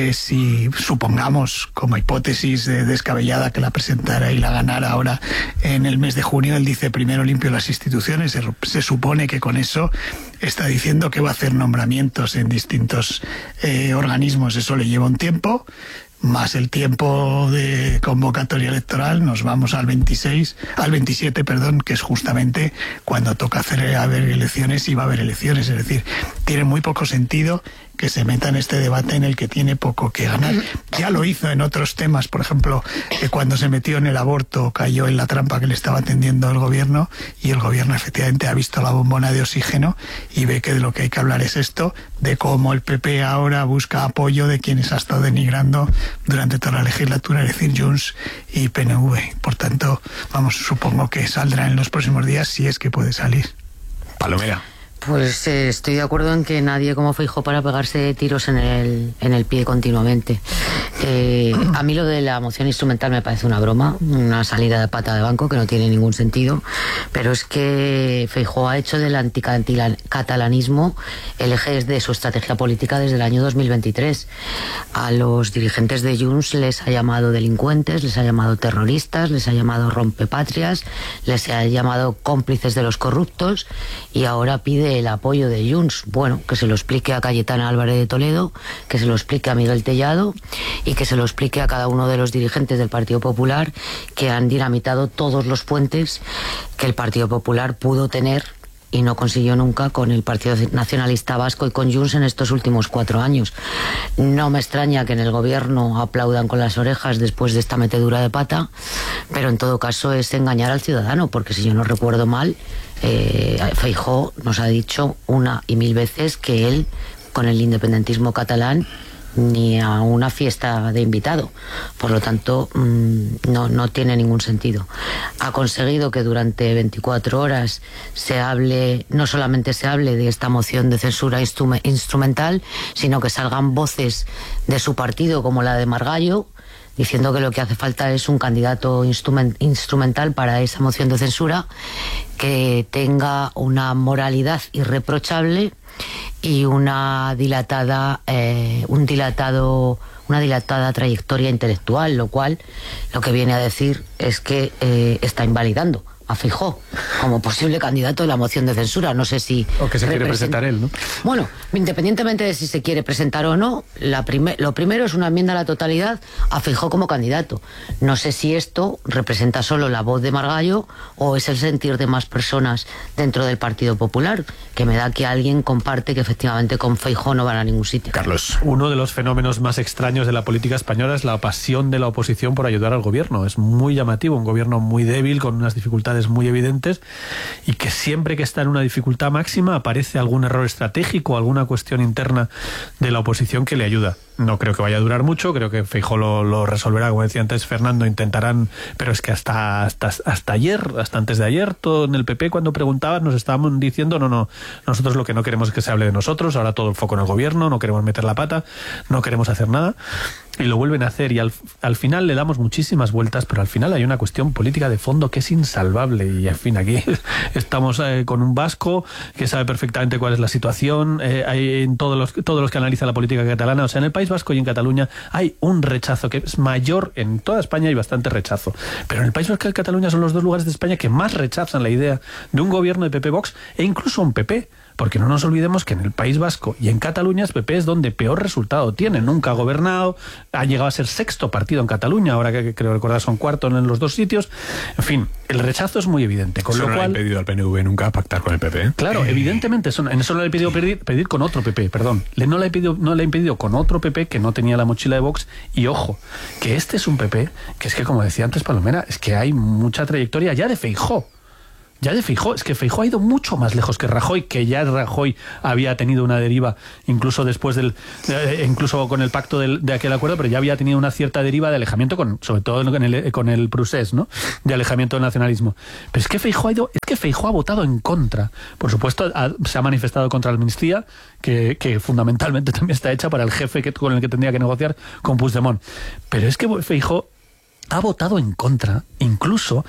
si supongamos como hipótesis descabellada que la presentara y la ganara ahora en el mes de junio, él dice: primero limpio las instituciones. Se supone que con eso está diciendo que va a hacer nombramientos en distintos organismos. Eso le lleva un tiempo, más el tiempo de convocatoria electoral. Nos vamos al 27, que es justamente cuando toca haber elecciones, y va a haber elecciones. Es decir, tiene muy poco sentido que se meta en este debate en el que tiene poco que ganar. Ya lo hizo en otros temas, por ejemplo, cuando se metió en el aborto cayó en la trampa que le estaba tendiendo el gobierno, y el gobierno efectivamente ha visto la bombona de oxígeno y ve que de lo que hay que hablar es esto, de cómo el PP ahora busca apoyo de quienes ha estado denigrando durante toda la legislatura, es decir, Junts y PNV. Por tanto, supongo que saldrá en los próximos días, si es que puede salir. Palomera. Pues estoy de acuerdo en que nadie como Feijóo para pegarse tiros en el pie continuamente. A mí lo de la moción instrumental me parece una broma, una salida de pata de banco que no tiene ningún sentido, pero es que Feijóo ha hecho del anticatalanismo el eje de su estrategia política desde el año 2023. A los dirigentes de Junts les ha llamado delincuentes, les ha llamado terroristas, les ha llamado rompepatrias, les ha llamado cómplices de los corruptos, y ahora pide el apoyo de Junts. Bueno, que se lo explique a Cayetana Álvarez de Toledo, que se lo explique a Miguel Tellado, y que se lo explique a cada uno de los dirigentes del Partido Popular, que han dinamitado todos los puentes que el Partido Popular pudo tener y no consiguió nunca con el Partido Nacionalista Vasco y con Junts en estos últimos 4 años. No me extraña que en el gobierno aplaudan con las orejas después de esta metedura de pata, pero en todo caso es engañar al ciudadano, porque si yo no recuerdo mal, Feijóo nos ha dicho 1 y 1000 veces que él, con el independentismo catalán, ni a una fiesta de invitado. Por lo tanto, no tiene ningún sentido. Ha conseguido que durante 24 horas no solamente se hable de esta moción de censura instrumental, sino que salgan voces de su partido, como la de Margallo, diciendo que lo que hace falta es un candidato instrumental para esa moción de censura, que tenga una moralidad irreprochable y una dilatada trayectoria intelectual, lo cual lo que viene a decir es que está invalidando a Feijóo como posible candidato de la moción de censura. No sé si... O que se quiere presentar él, ¿no? Bueno, independientemente de si se quiere presentar o no, lo primero es una enmienda a la totalidad a Feijóo como candidato. No sé si esto representa solo la voz de Margallo o es el sentir de más personas dentro del Partido Popular, que me da que alguien comparte que efectivamente con Feijóo no van a ningún sitio. Carlos. Uno de los fenómenos más extraños de la política española es la pasión de la oposición por ayudar al gobierno. Es muy llamativo, un gobierno muy débil, con unas dificultades debilidades muy evidentes y que siempre que está en una dificultad máxima aparece algún error estratégico, alguna cuestión interna de la oposición que le ayuda. No creo que vaya a durar mucho, creo que Feijóo lo resolverá, como decía antes Fernando, intentarán, pero es que hasta ayer, hasta antes de ayer, todo en el PP cuando preguntaban nos estaban diciendo no, nosotros lo que no queremos es que se hable de nosotros, ahora todo el foco en el gobierno, no queremos meter la pata, no queremos hacer nada. Y lo vuelven a hacer y al final le damos muchísimas vueltas, pero al final hay una cuestión política de fondo que es insalvable y en fin, aquí estamos con un vasco que sabe perfectamente cuál es la situación, hay en todos los que analizan la política catalana, o sea, en el País Vasco y en Cataluña hay un rechazo que es mayor, en toda España hay bastante rechazo, pero en el País Vasco y Cataluña son los dos lugares de España que más rechazan la idea de un gobierno de PP-Vox e incluso un PP. Porque no nos olvidemos que en el País Vasco y en Cataluña el PP es donde peor resultado tiene. Nunca ha gobernado, ha llegado a ser sexto partido en Cataluña, ahora que creo recordar son cuarto en los dos sitios. En fin, el rechazo es muy evidente. Con eso lo no cual, le ha impedido al PNV nunca pactar con el PP. Claro, evidentemente, en eso no le ha impedido pedir con otro PP, perdón. No le ha impedido con otro PP que no tenía la mochila de Vox. Y ojo, que este es un PP que es que, como decía antes Palomera, es que hay mucha trayectoria ya de Feijóo. Es que Feijóo ha ido mucho más lejos que Rajoy, que ya Rajoy había tenido una deriva, incluso después incluso con el pacto de aquel acuerdo, pero ya había tenido una cierta deriva de alejamiento, sobre todo con el Prusés, ¿no? De alejamiento del nacionalismo. Pero es que Feijóo ha votado en contra. Por supuesto, se ha manifestado contra la amnistía, que fundamentalmente también está hecha para el jefe con el que tendría que negociar con Puigdemont. Pero es que Feijóo ha votado en contra incluso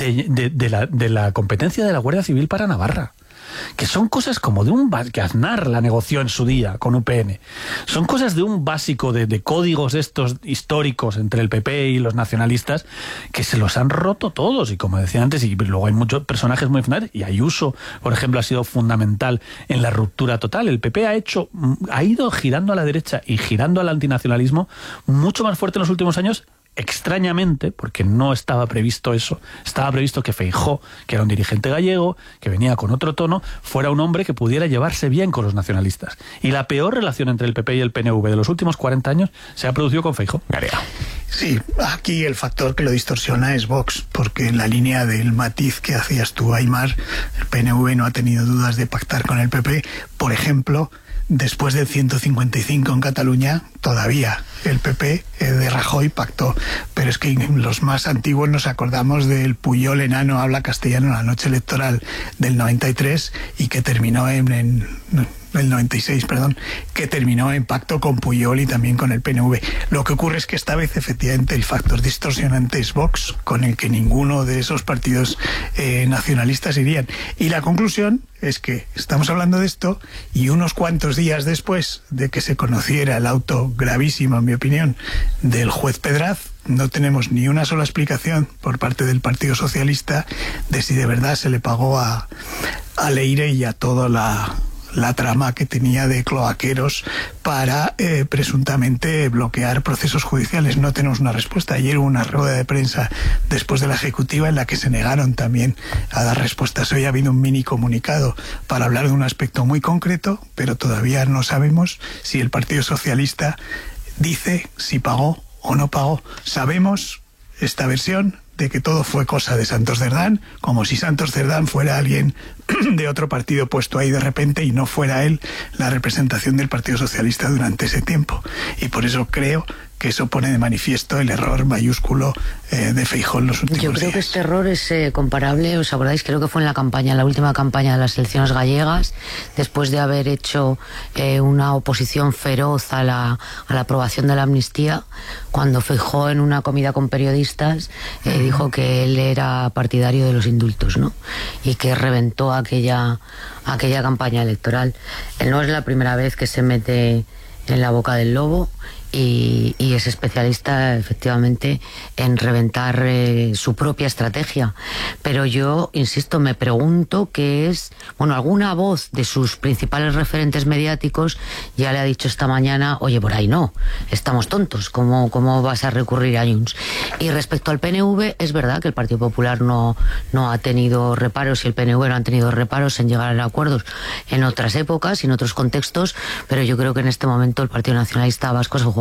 de la competencia de la Guardia Civil para Navarra, que son cosas como que Aznar la negoció en su día con UPN, son cosas de un básico de códigos estos históricos entre el PP y los nacionalistas que se los han roto todos, y como decía antes, y luego hay muchos personajes muy fundamentales, y Ayuso, por ejemplo, ha sido fundamental en la ruptura total. El PP ha ido girando a la derecha y girando al antinacionalismo mucho más fuerte en los últimos años. Extrañamente, porque no estaba previsto eso, estaba previsto que Feijóo, que era un dirigente gallego, que venía con otro tono, fuera un hombre que pudiera llevarse bien con los nacionalistas. Y la peor relación entre el PP y el PNV de los últimos 40 años se ha producido con Feijóo. Garea. Sí, aquí el factor que lo distorsiona es Vox, porque en la línea del matiz que hacías tú, Aimar, el PNV no ha tenido dudas de pactar con el PP. Por ejemplo, después del 155 en Cataluña, todavía el PP de Rajoy pactó. Pero es que los más antiguos nos acordamos del Pujol enano habla castellano en la noche electoral del 93 y que terminó el 96, perdón, que terminó en pacto con Pujol y también con el PNV. Lo que ocurre es que esta vez efectivamente el factor distorsionante es Vox, con el que ninguno de esos partidos nacionalistas irían. Y la conclusión es que estamos hablando de esto y unos cuantos días después de que se conociera el auto gravísimo, en mi opinión, del juez Pedraz, no tenemos ni una sola explicación por parte del Partido Socialista de si de verdad se le pagó a Leire y a toda la trama que tenía de cloaqueros para presuntamente bloquear procesos judiciales. No tenemos una respuesta. Ayer hubo una rueda de prensa después de la ejecutiva en la que se negaron también a dar respuestas. Hoy ha habido un mini comunicado para hablar de un aspecto muy concreto, pero todavía no sabemos si el Partido Socialista dice si pagó o no pagó. Sabemos esta versión de que todo fue cosa de Santos Cerdán, como si Santos Cerdán fuera alguien de otro partido puesto ahí de repente y no fuera él la representación del Partido Socialista durante ese tiempo. Y por eso creo que eso pone de manifiesto el error mayúsculo de Feijóo en los últimos días. Yo creo que este error es comparable, ¿os acordáis? Creo que fue en la última campaña de las elecciones gallegas, después de haber hecho una oposición feroz a la aprobación de la amnistía, cuando Feijóo en una comida con periodistas dijo que él era partidario de los indultos, ¿no? Y que reventó aquella campaña electoral. Él no es la primera vez que se mete en la boca del lobo y es especialista efectivamente en reventar su propia estrategia. Pero yo, insisto, me pregunto qué es, alguna voz de sus principales referentes mediáticos ya le ha dicho esta mañana, oye, por ahí no, estamos tontos, ¿cómo vas a recurrir a Junts? Y respecto al PNV, es verdad que el Partido Popular no ha tenido reparos y el PNV no han tenido reparos en llegar a acuerdos en otras épocas y en otros contextos, pero yo creo que en este momento el Partido Nacionalista Vasco se juega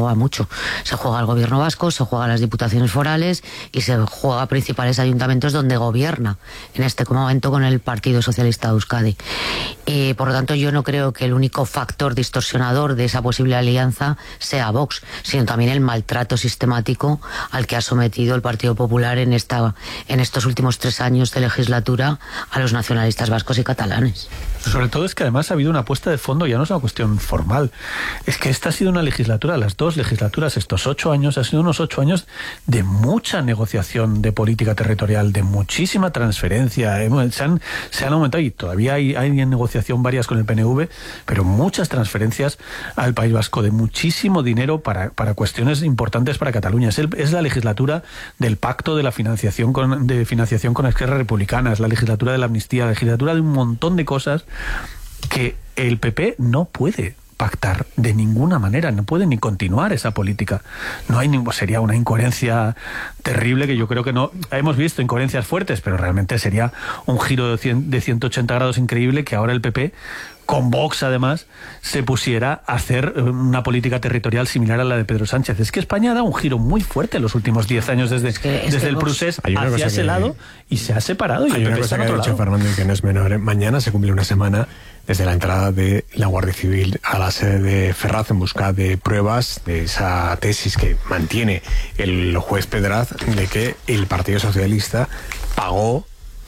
juega mucho. Se juega al gobierno vasco, se juega a las diputaciones forales y se juega a principales ayuntamientos donde gobierna en este momento con el Partido Socialista de Euskadi. Por lo tanto, yo no creo que el único factor distorsionador de esa posible alianza sea Vox, sino también el maltrato sistemático al que ha sometido el Partido Popular en estos últimos 3 años de legislatura a los nacionalistas vascos y catalanes. Sobre todo es que además ha habido una apuesta de fondo, ya no es una cuestión formal, es que esta ha sido una legislatura, las 2 legislaturas, estos 8 años, ha sido unos 8 años de mucha negociación de política territorial, de muchísima transferencia, se han aumentado y todavía hay en negociación varias con el PNV, pero muchas transferencias al País Vasco, de muchísimo dinero para cuestiones importantes para Cataluña. Es la legislatura del pacto de la financiación con Esquerra Republicana, es la legislatura de la amnistía, la legislatura de un montón de cosas que el PP no puede pactar de ninguna manera, no puede ni continuar esa política. Sería una incoherencia terrible que yo creo que no hemos visto, incoherencias fuertes, pero realmente sería un giro de 180 grados increíble que ahora el PP, con Vox además, se pusiera a hacer una política territorial similar a la de Pedro Sánchez. Es que España ha dado un giro muy fuerte en los últimos 10 años desde el procés hacia ese lado y se ha separado. Y hay una cosa que ha dicho Fernando y que no es menor. Mañana se cumple una semana desde la entrada de la Guardia Civil a la sede de Ferraz en busca de pruebas de esa tesis que mantiene el juez Pedraz de que el Partido Socialista pagó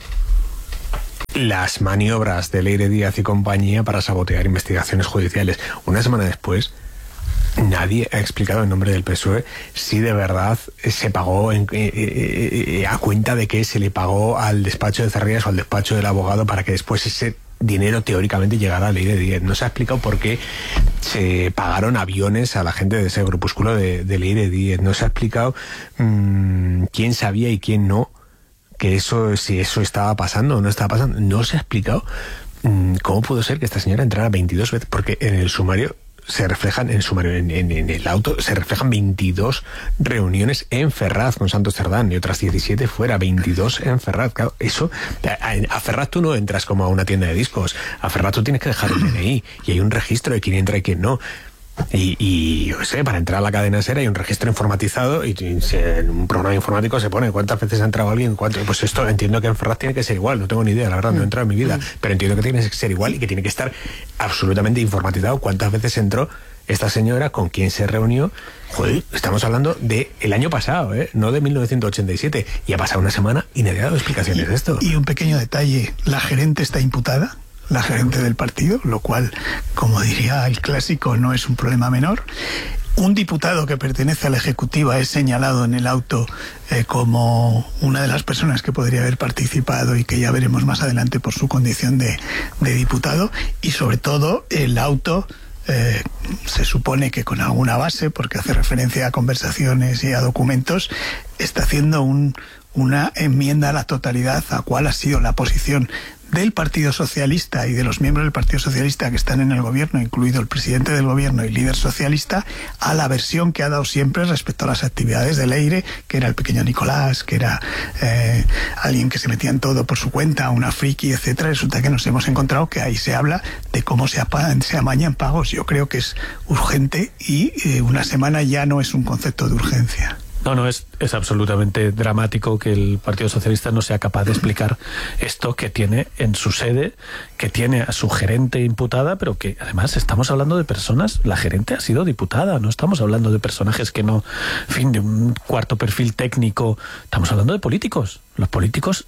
las maniobras de Leire Díaz y compañía para sabotear investigaciones judiciales. Una semana después, nadie ha explicado en nombre del PSOE si de verdad se pagó a cuenta de que se le pagó al despacho de Cerrillas o al despacho del abogado para que después ese dinero teóricamente llegara a Leire Díaz. No se ha explicado por qué se pagaron aviones a la gente de ese grupúsculo de Leire Díaz. No se ha explicado quién sabía y quién no que si eso estaba pasando o no estaba pasando. No se ha explicado cómo pudo ser que esta señora entrara 22 veces, porque en el sumario se reflejan, en el auto se reflejan 22 reuniones en Ferraz con Santos Cerdán y otras 17 fuera, 22 en Ferraz. Claro, eso, a Ferraz tú no entras como a una tienda de discos, a Ferraz tú tienes que dejar el DNI y hay un registro de quién entra y quién no. Y yo sé, para entrar a la cadena SER hay un registro informatizado y en un programa informático se pone cuántas veces ha entrado alguien, pues esto entiendo que en Ferraz tiene que ser igual, no tengo ni idea, la verdad, no he entrado en mi vida, pero entiendo que tiene que ser igual y que tiene que estar absolutamente informatizado cuántas veces entró esta señora, con quién se reunió. Joder, estamos hablando de el año pasado, no de 1987, y ha pasado una semana y nadie ha dado explicaciones de esto. Y un pequeño detalle, la gerente está imputada, la gerente del partido, lo cual, como diría el clásico, no es un problema menor. Un diputado que pertenece a la Ejecutiva es señalado en el auto como una de las personas que podría haber participado y que ya veremos más adelante por su condición de diputado. Y sobre todo el auto se supone que con alguna base, porque hace referencia a conversaciones y a documentos, está haciendo una enmienda a la totalidad a cuál ha sido la posición del Partido Socialista y de los miembros del Partido Socialista que están en el gobierno, incluido el presidente del gobierno y líder socialista, a la versión que ha dado siempre respecto a las actividades de Leire, que era el pequeño Nicolás, que era alguien que se metía en todo por su cuenta, una friki, etcétera. Resulta que nos hemos encontrado que ahí se habla de cómo se amañan pagos. Yo creo que es urgente y una semana ya no es un concepto de urgencia. No, es absolutamente dramático que el Partido Socialista no sea capaz de explicar esto que tiene en su sede, que tiene a su gerente imputada, pero que además estamos hablando de personas, la gerente ha sido diputada, no estamos hablando de personajes que no, en fin, de un cuarto perfil técnico, estamos hablando de políticos. Los políticos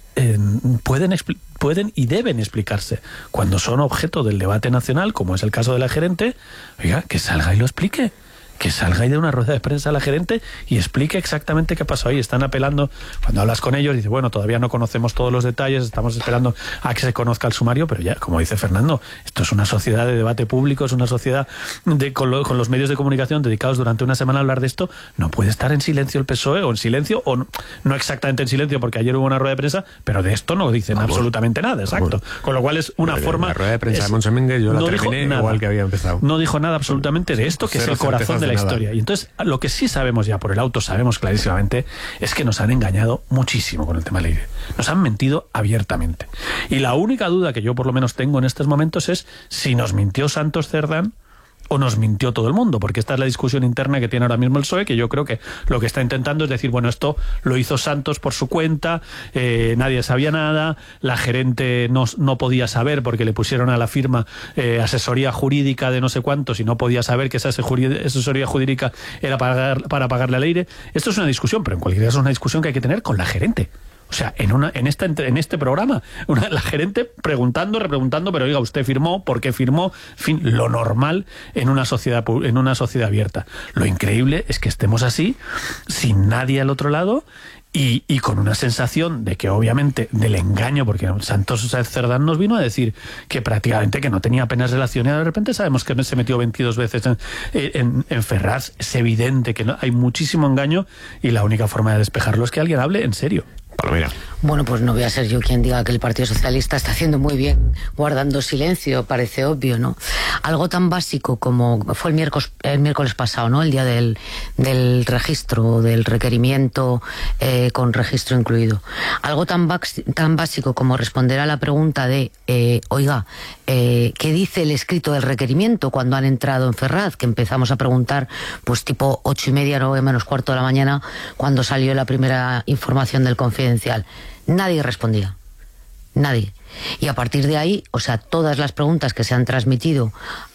pueden y deben explicarse cuando son objeto del debate nacional, como es el caso de la gerente. Oiga, que salga y lo explique. Que salga y dé una rueda de prensa a la gerente y explique exactamente qué pasó ahí. Están apelando, cuando hablas con ellos, dice, bueno, todavía no conocemos todos los detalles, estamos esperando a que se conozca el sumario, pero ya, como dice Fernando, esto es una sociedad de debate público, es una sociedad con los medios de comunicación dedicados durante una semana a hablar de esto. No puede estar en silencio el PSOE, o en silencio, o no exactamente en silencio, porque ayer hubo una rueda de prensa, pero de esto no dicen absolutamente nada, exacto. Con lo cual es una forma... La rueda de prensa de Monsemingue yo la terminé igual que había empezado. No dijo nada absolutamente de esto, que es el corazón de la historia. Y entonces lo que sí sabemos ya por el auto, sabemos clarísimamente, es que nos han engañado muchísimo con el tema Leire. Nos han mentido abiertamente. Y la única duda que yo por lo menos tengo en estos momentos es si nos mintió Santos Cerdán o nos mintió todo el mundo, porque esta es la discusión interna que tiene ahora mismo el PSOE, que yo creo que lo que está intentando es decir, bueno, esto lo hizo Santos por su cuenta, nadie sabía nada, la gerente no podía saber porque le pusieron a la firma asesoría jurídica de no sé cuántos y no podía saber que esa asesoría jurídica era para pagarle al aire. Esto es una discusión, pero en cualquier caso es una discusión que hay que tener con la gerente. O sea, en este programa, la gerente preguntando, repreguntando, pero oiga, usted firmó, ¿por qué firmó? En fin, lo normal en una sociedad abierta. Lo increíble es que estemos así, sin nadie al otro lado, y con una sensación de que obviamente del engaño, porque Santos Cerdán nos vino a decir que prácticamente que no tenía apenas relación, y de repente sabemos que se metió 22 veces en Ferraz. Es evidente que hay muchísimo engaño, y la única forma de despejarlo es que alguien hable en serio. Palomera. Bueno, pues no voy a ser yo quien diga que el Partido Socialista está haciendo muy bien guardando silencio, parece obvio, ¿no? Algo tan básico como fue el miércoles pasado, ¿no? El día del registro, del requerimiento con registro incluido. Algo tan básico como responder a la pregunta de, oiga, ¿qué dice el escrito del requerimiento cuando han entrado en Ferraz? Que empezamos a preguntar, pues tipo 8:30, 9 menos cuarto de la mañana, cuando salió la primera información del Confidencial. Nadie respondía. Nadie. Y a partir de ahí, o sea, todas las preguntas que se han transmitido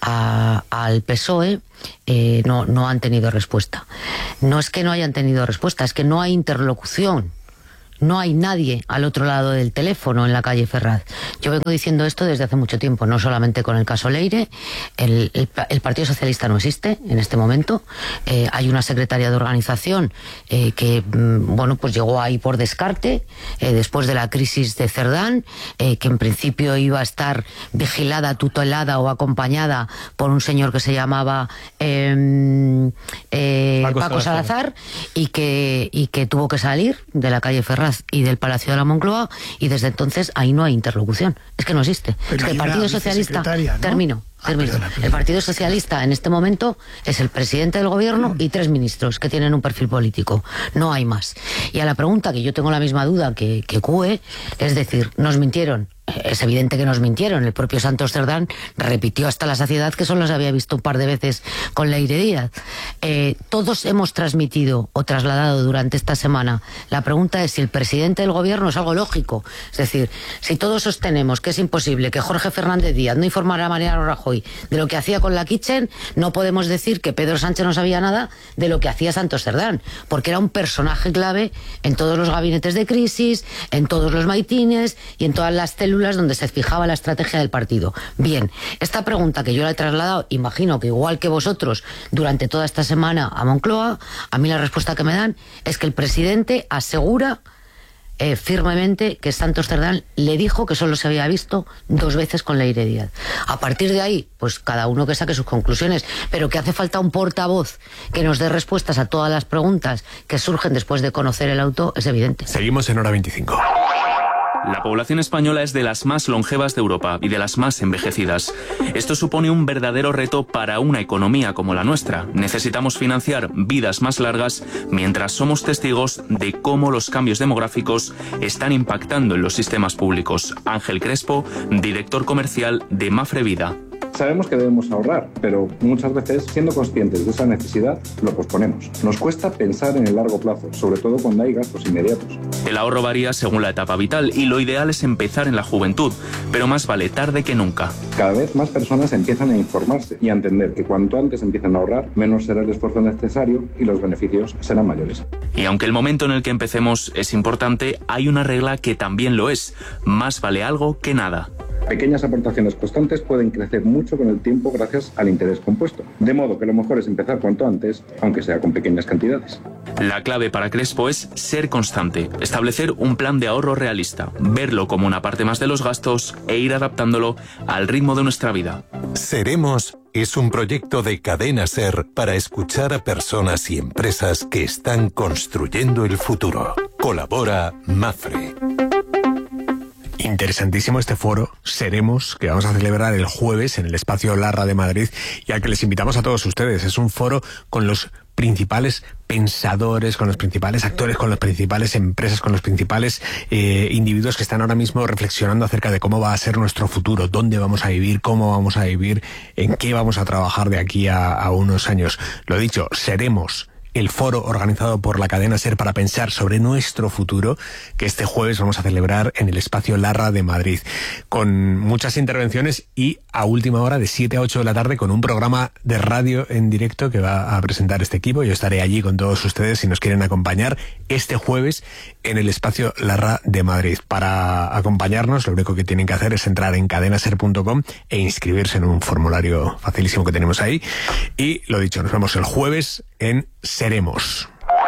al PSOE no han tenido respuesta. No es que no hayan tenido respuesta, es que no hay interlocución. No hay nadie al otro lado del teléfono en la calle Ferraz. Yo vengo diciendo esto desde hace mucho tiempo, no solamente con el caso Leire. El Partido Socialista no existe en este momento. Hay una secretaria de organización que, bueno, pues llegó ahí por descarte, después de la crisis de Cerdán, que en principio iba a estar vigilada, tutelada o acompañada por un señor que se llamaba Paco Salazar, y que tuvo que salir de la calle Ferraz y del Palacio de la Moncloa, y desde entonces ahí no hay interlocución. Es que no existe. Pero es que el Partido Socialista... ¿no? Termino. Perdona. El Partido Socialista en este momento es el presidente del gobierno y 3 ministros que tienen un perfil político. No hay más. Y a la pregunta, que yo tengo la misma duda que CUE, es decir, nos mintieron. Es evidente que nos mintieron. El propio Santos Cerdán repitió hasta la saciedad que solo se había visto un par de veces con Leire Díaz. Todos hemos transmitido o trasladado durante esta semana. La pregunta es si el presidente del gobierno es algo lógico. Es decir, si todos sostenemos que es imposible que Jorge Fernández Díaz no informara a Mariano Rajoy de lo que hacía con la Kitchen, no podemos decir que Pedro Sánchez no sabía nada de lo que hacía Santos Cerdán, porque era un personaje clave en todos los gabinetes de crisis, en todos los maitines y en todas las células donde se fijaba la estrategia del partido. Bien, esta pregunta que yo la he trasladado, imagino que igual que vosotros, durante toda esta semana a Moncloa, a mí la respuesta que me dan es que el presidente asegura firmemente que Santos Cerdán le dijo que solo se había visto 2 veces con Leire Díaz. A partir de ahí, pues cada uno que saque sus conclusiones, pero que hace falta un portavoz que nos dé respuestas a todas las preguntas que surgen después de conocer el auto, es evidente. Seguimos en Hora 25. La población española es de las más longevas de Europa y de las más envejecidas. Esto supone un verdadero reto para una economía como la nuestra. Necesitamos financiar vidas más largas mientras somos testigos de cómo los cambios demográficos están impactando en los sistemas públicos. Ángel Crespo, director comercial de Mafre Vida. Sabemos que debemos ahorrar, pero muchas veces, siendo conscientes de esa necesidad, lo posponemos. Nos cuesta pensar en el largo plazo, sobre todo cuando hay gastos inmediatos. El ahorro varía según la etapa vital y lo ideal es empezar en la juventud, pero más vale tarde que nunca. Cada vez más personas empiezan a informarse y a entender que cuanto antes empiezan a ahorrar, menos será el esfuerzo necesario y los beneficios serán mayores. Y aunque el momento en el que empecemos es importante, hay una regla que también lo es. Más vale algo que nada. Pequeñas aportaciones constantes pueden crecer mucho con el tiempo gracias al interés compuesto. De modo que lo mejor es empezar cuanto antes, aunque sea con pequeñas cantidades. La clave para Crespo es ser constante, establecer un plan de ahorro realista, verlo como una parte más de los gastos e ir adaptándolo al ritmo de nuestra vida. Seremos es un proyecto de Cadena SER para escuchar a personas y empresas que están construyendo el futuro. Colabora Mafre. Interesantísimo este foro, Seremos, que vamos a celebrar el jueves en el Espacio Larra de Madrid y al que les invitamos a todos ustedes. Es un foro con los principales pensadores, con los principales actores, con las principales empresas, con los principales individuos que están ahora mismo reflexionando acerca de cómo va a ser nuestro futuro, dónde vamos a vivir, cómo vamos a vivir, en qué vamos a trabajar de aquí a unos años. Lo dicho, seremos el foro organizado por la cadena SER para pensar sobre nuestro futuro, que este jueves vamos a celebrar en el espacio Larra de Madrid, con muchas intervenciones y a última hora de 7 a 8 de la tarde con un programa de radio en directo que va a presentar este equipo. Yo estaré allí con todos ustedes si nos quieren acompañar este jueves en el espacio Larra de Madrid. Para acompañarnos, lo único que tienen que hacer es entrar en cadenaser.com e inscribirse en un formulario facilísimo que tenemos ahí. Y lo dicho, nos vemos el jueves en Seremos.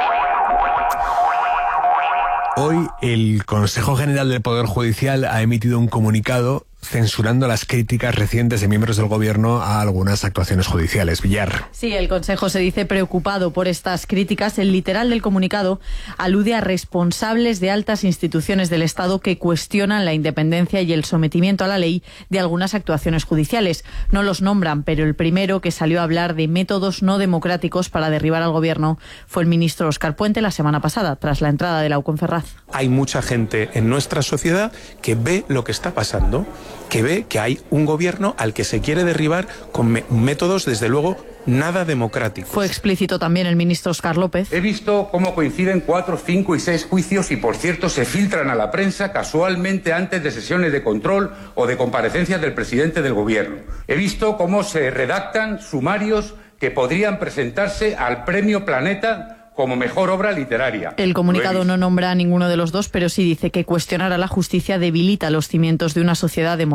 Hoy el Consejo General del Poder Judicial ha emitido un comunicado censurando las críticas recientes de miembros del Gobierno a algunas actuaciones judiciales. Villar. Sí, el Consejo se dice preocupado por estas críticas. El literal del comunicado alude a responsables de altas instituciones del Estado que cuestionan la independencia y el sometimiento a la ley de algunas actuaciones judiciales. No los nombran, pero el primero que salió a hablar de métodos no democráticos para derribar al Gobierno fue el ministro Óscar Puente la semana pasada, tras la entrada de Lau Ferraz. Hay mucha gente en nuestra sociedad que ve lo que está pasando, que ve que hay un gobierno al que se quiere derribar con métodos, desde luego, nada democráticos. Fue explícito también el ministro Óscar López. He visto cómo coinciden 4, 5 y 6 juicios y, por cierto, se filtran a la prensa casualmente antes de sesiones de control o de comparecencias del presidente del gobierno. He visto cómo se redactan sumarios que podrían presentarse al Premio Planeta como mejor obra literaria. El comunicado no nombra a ninguno de los dos, pero sí dice que cuestionar a la justicia debilita los cimientos de una sociedad democrática.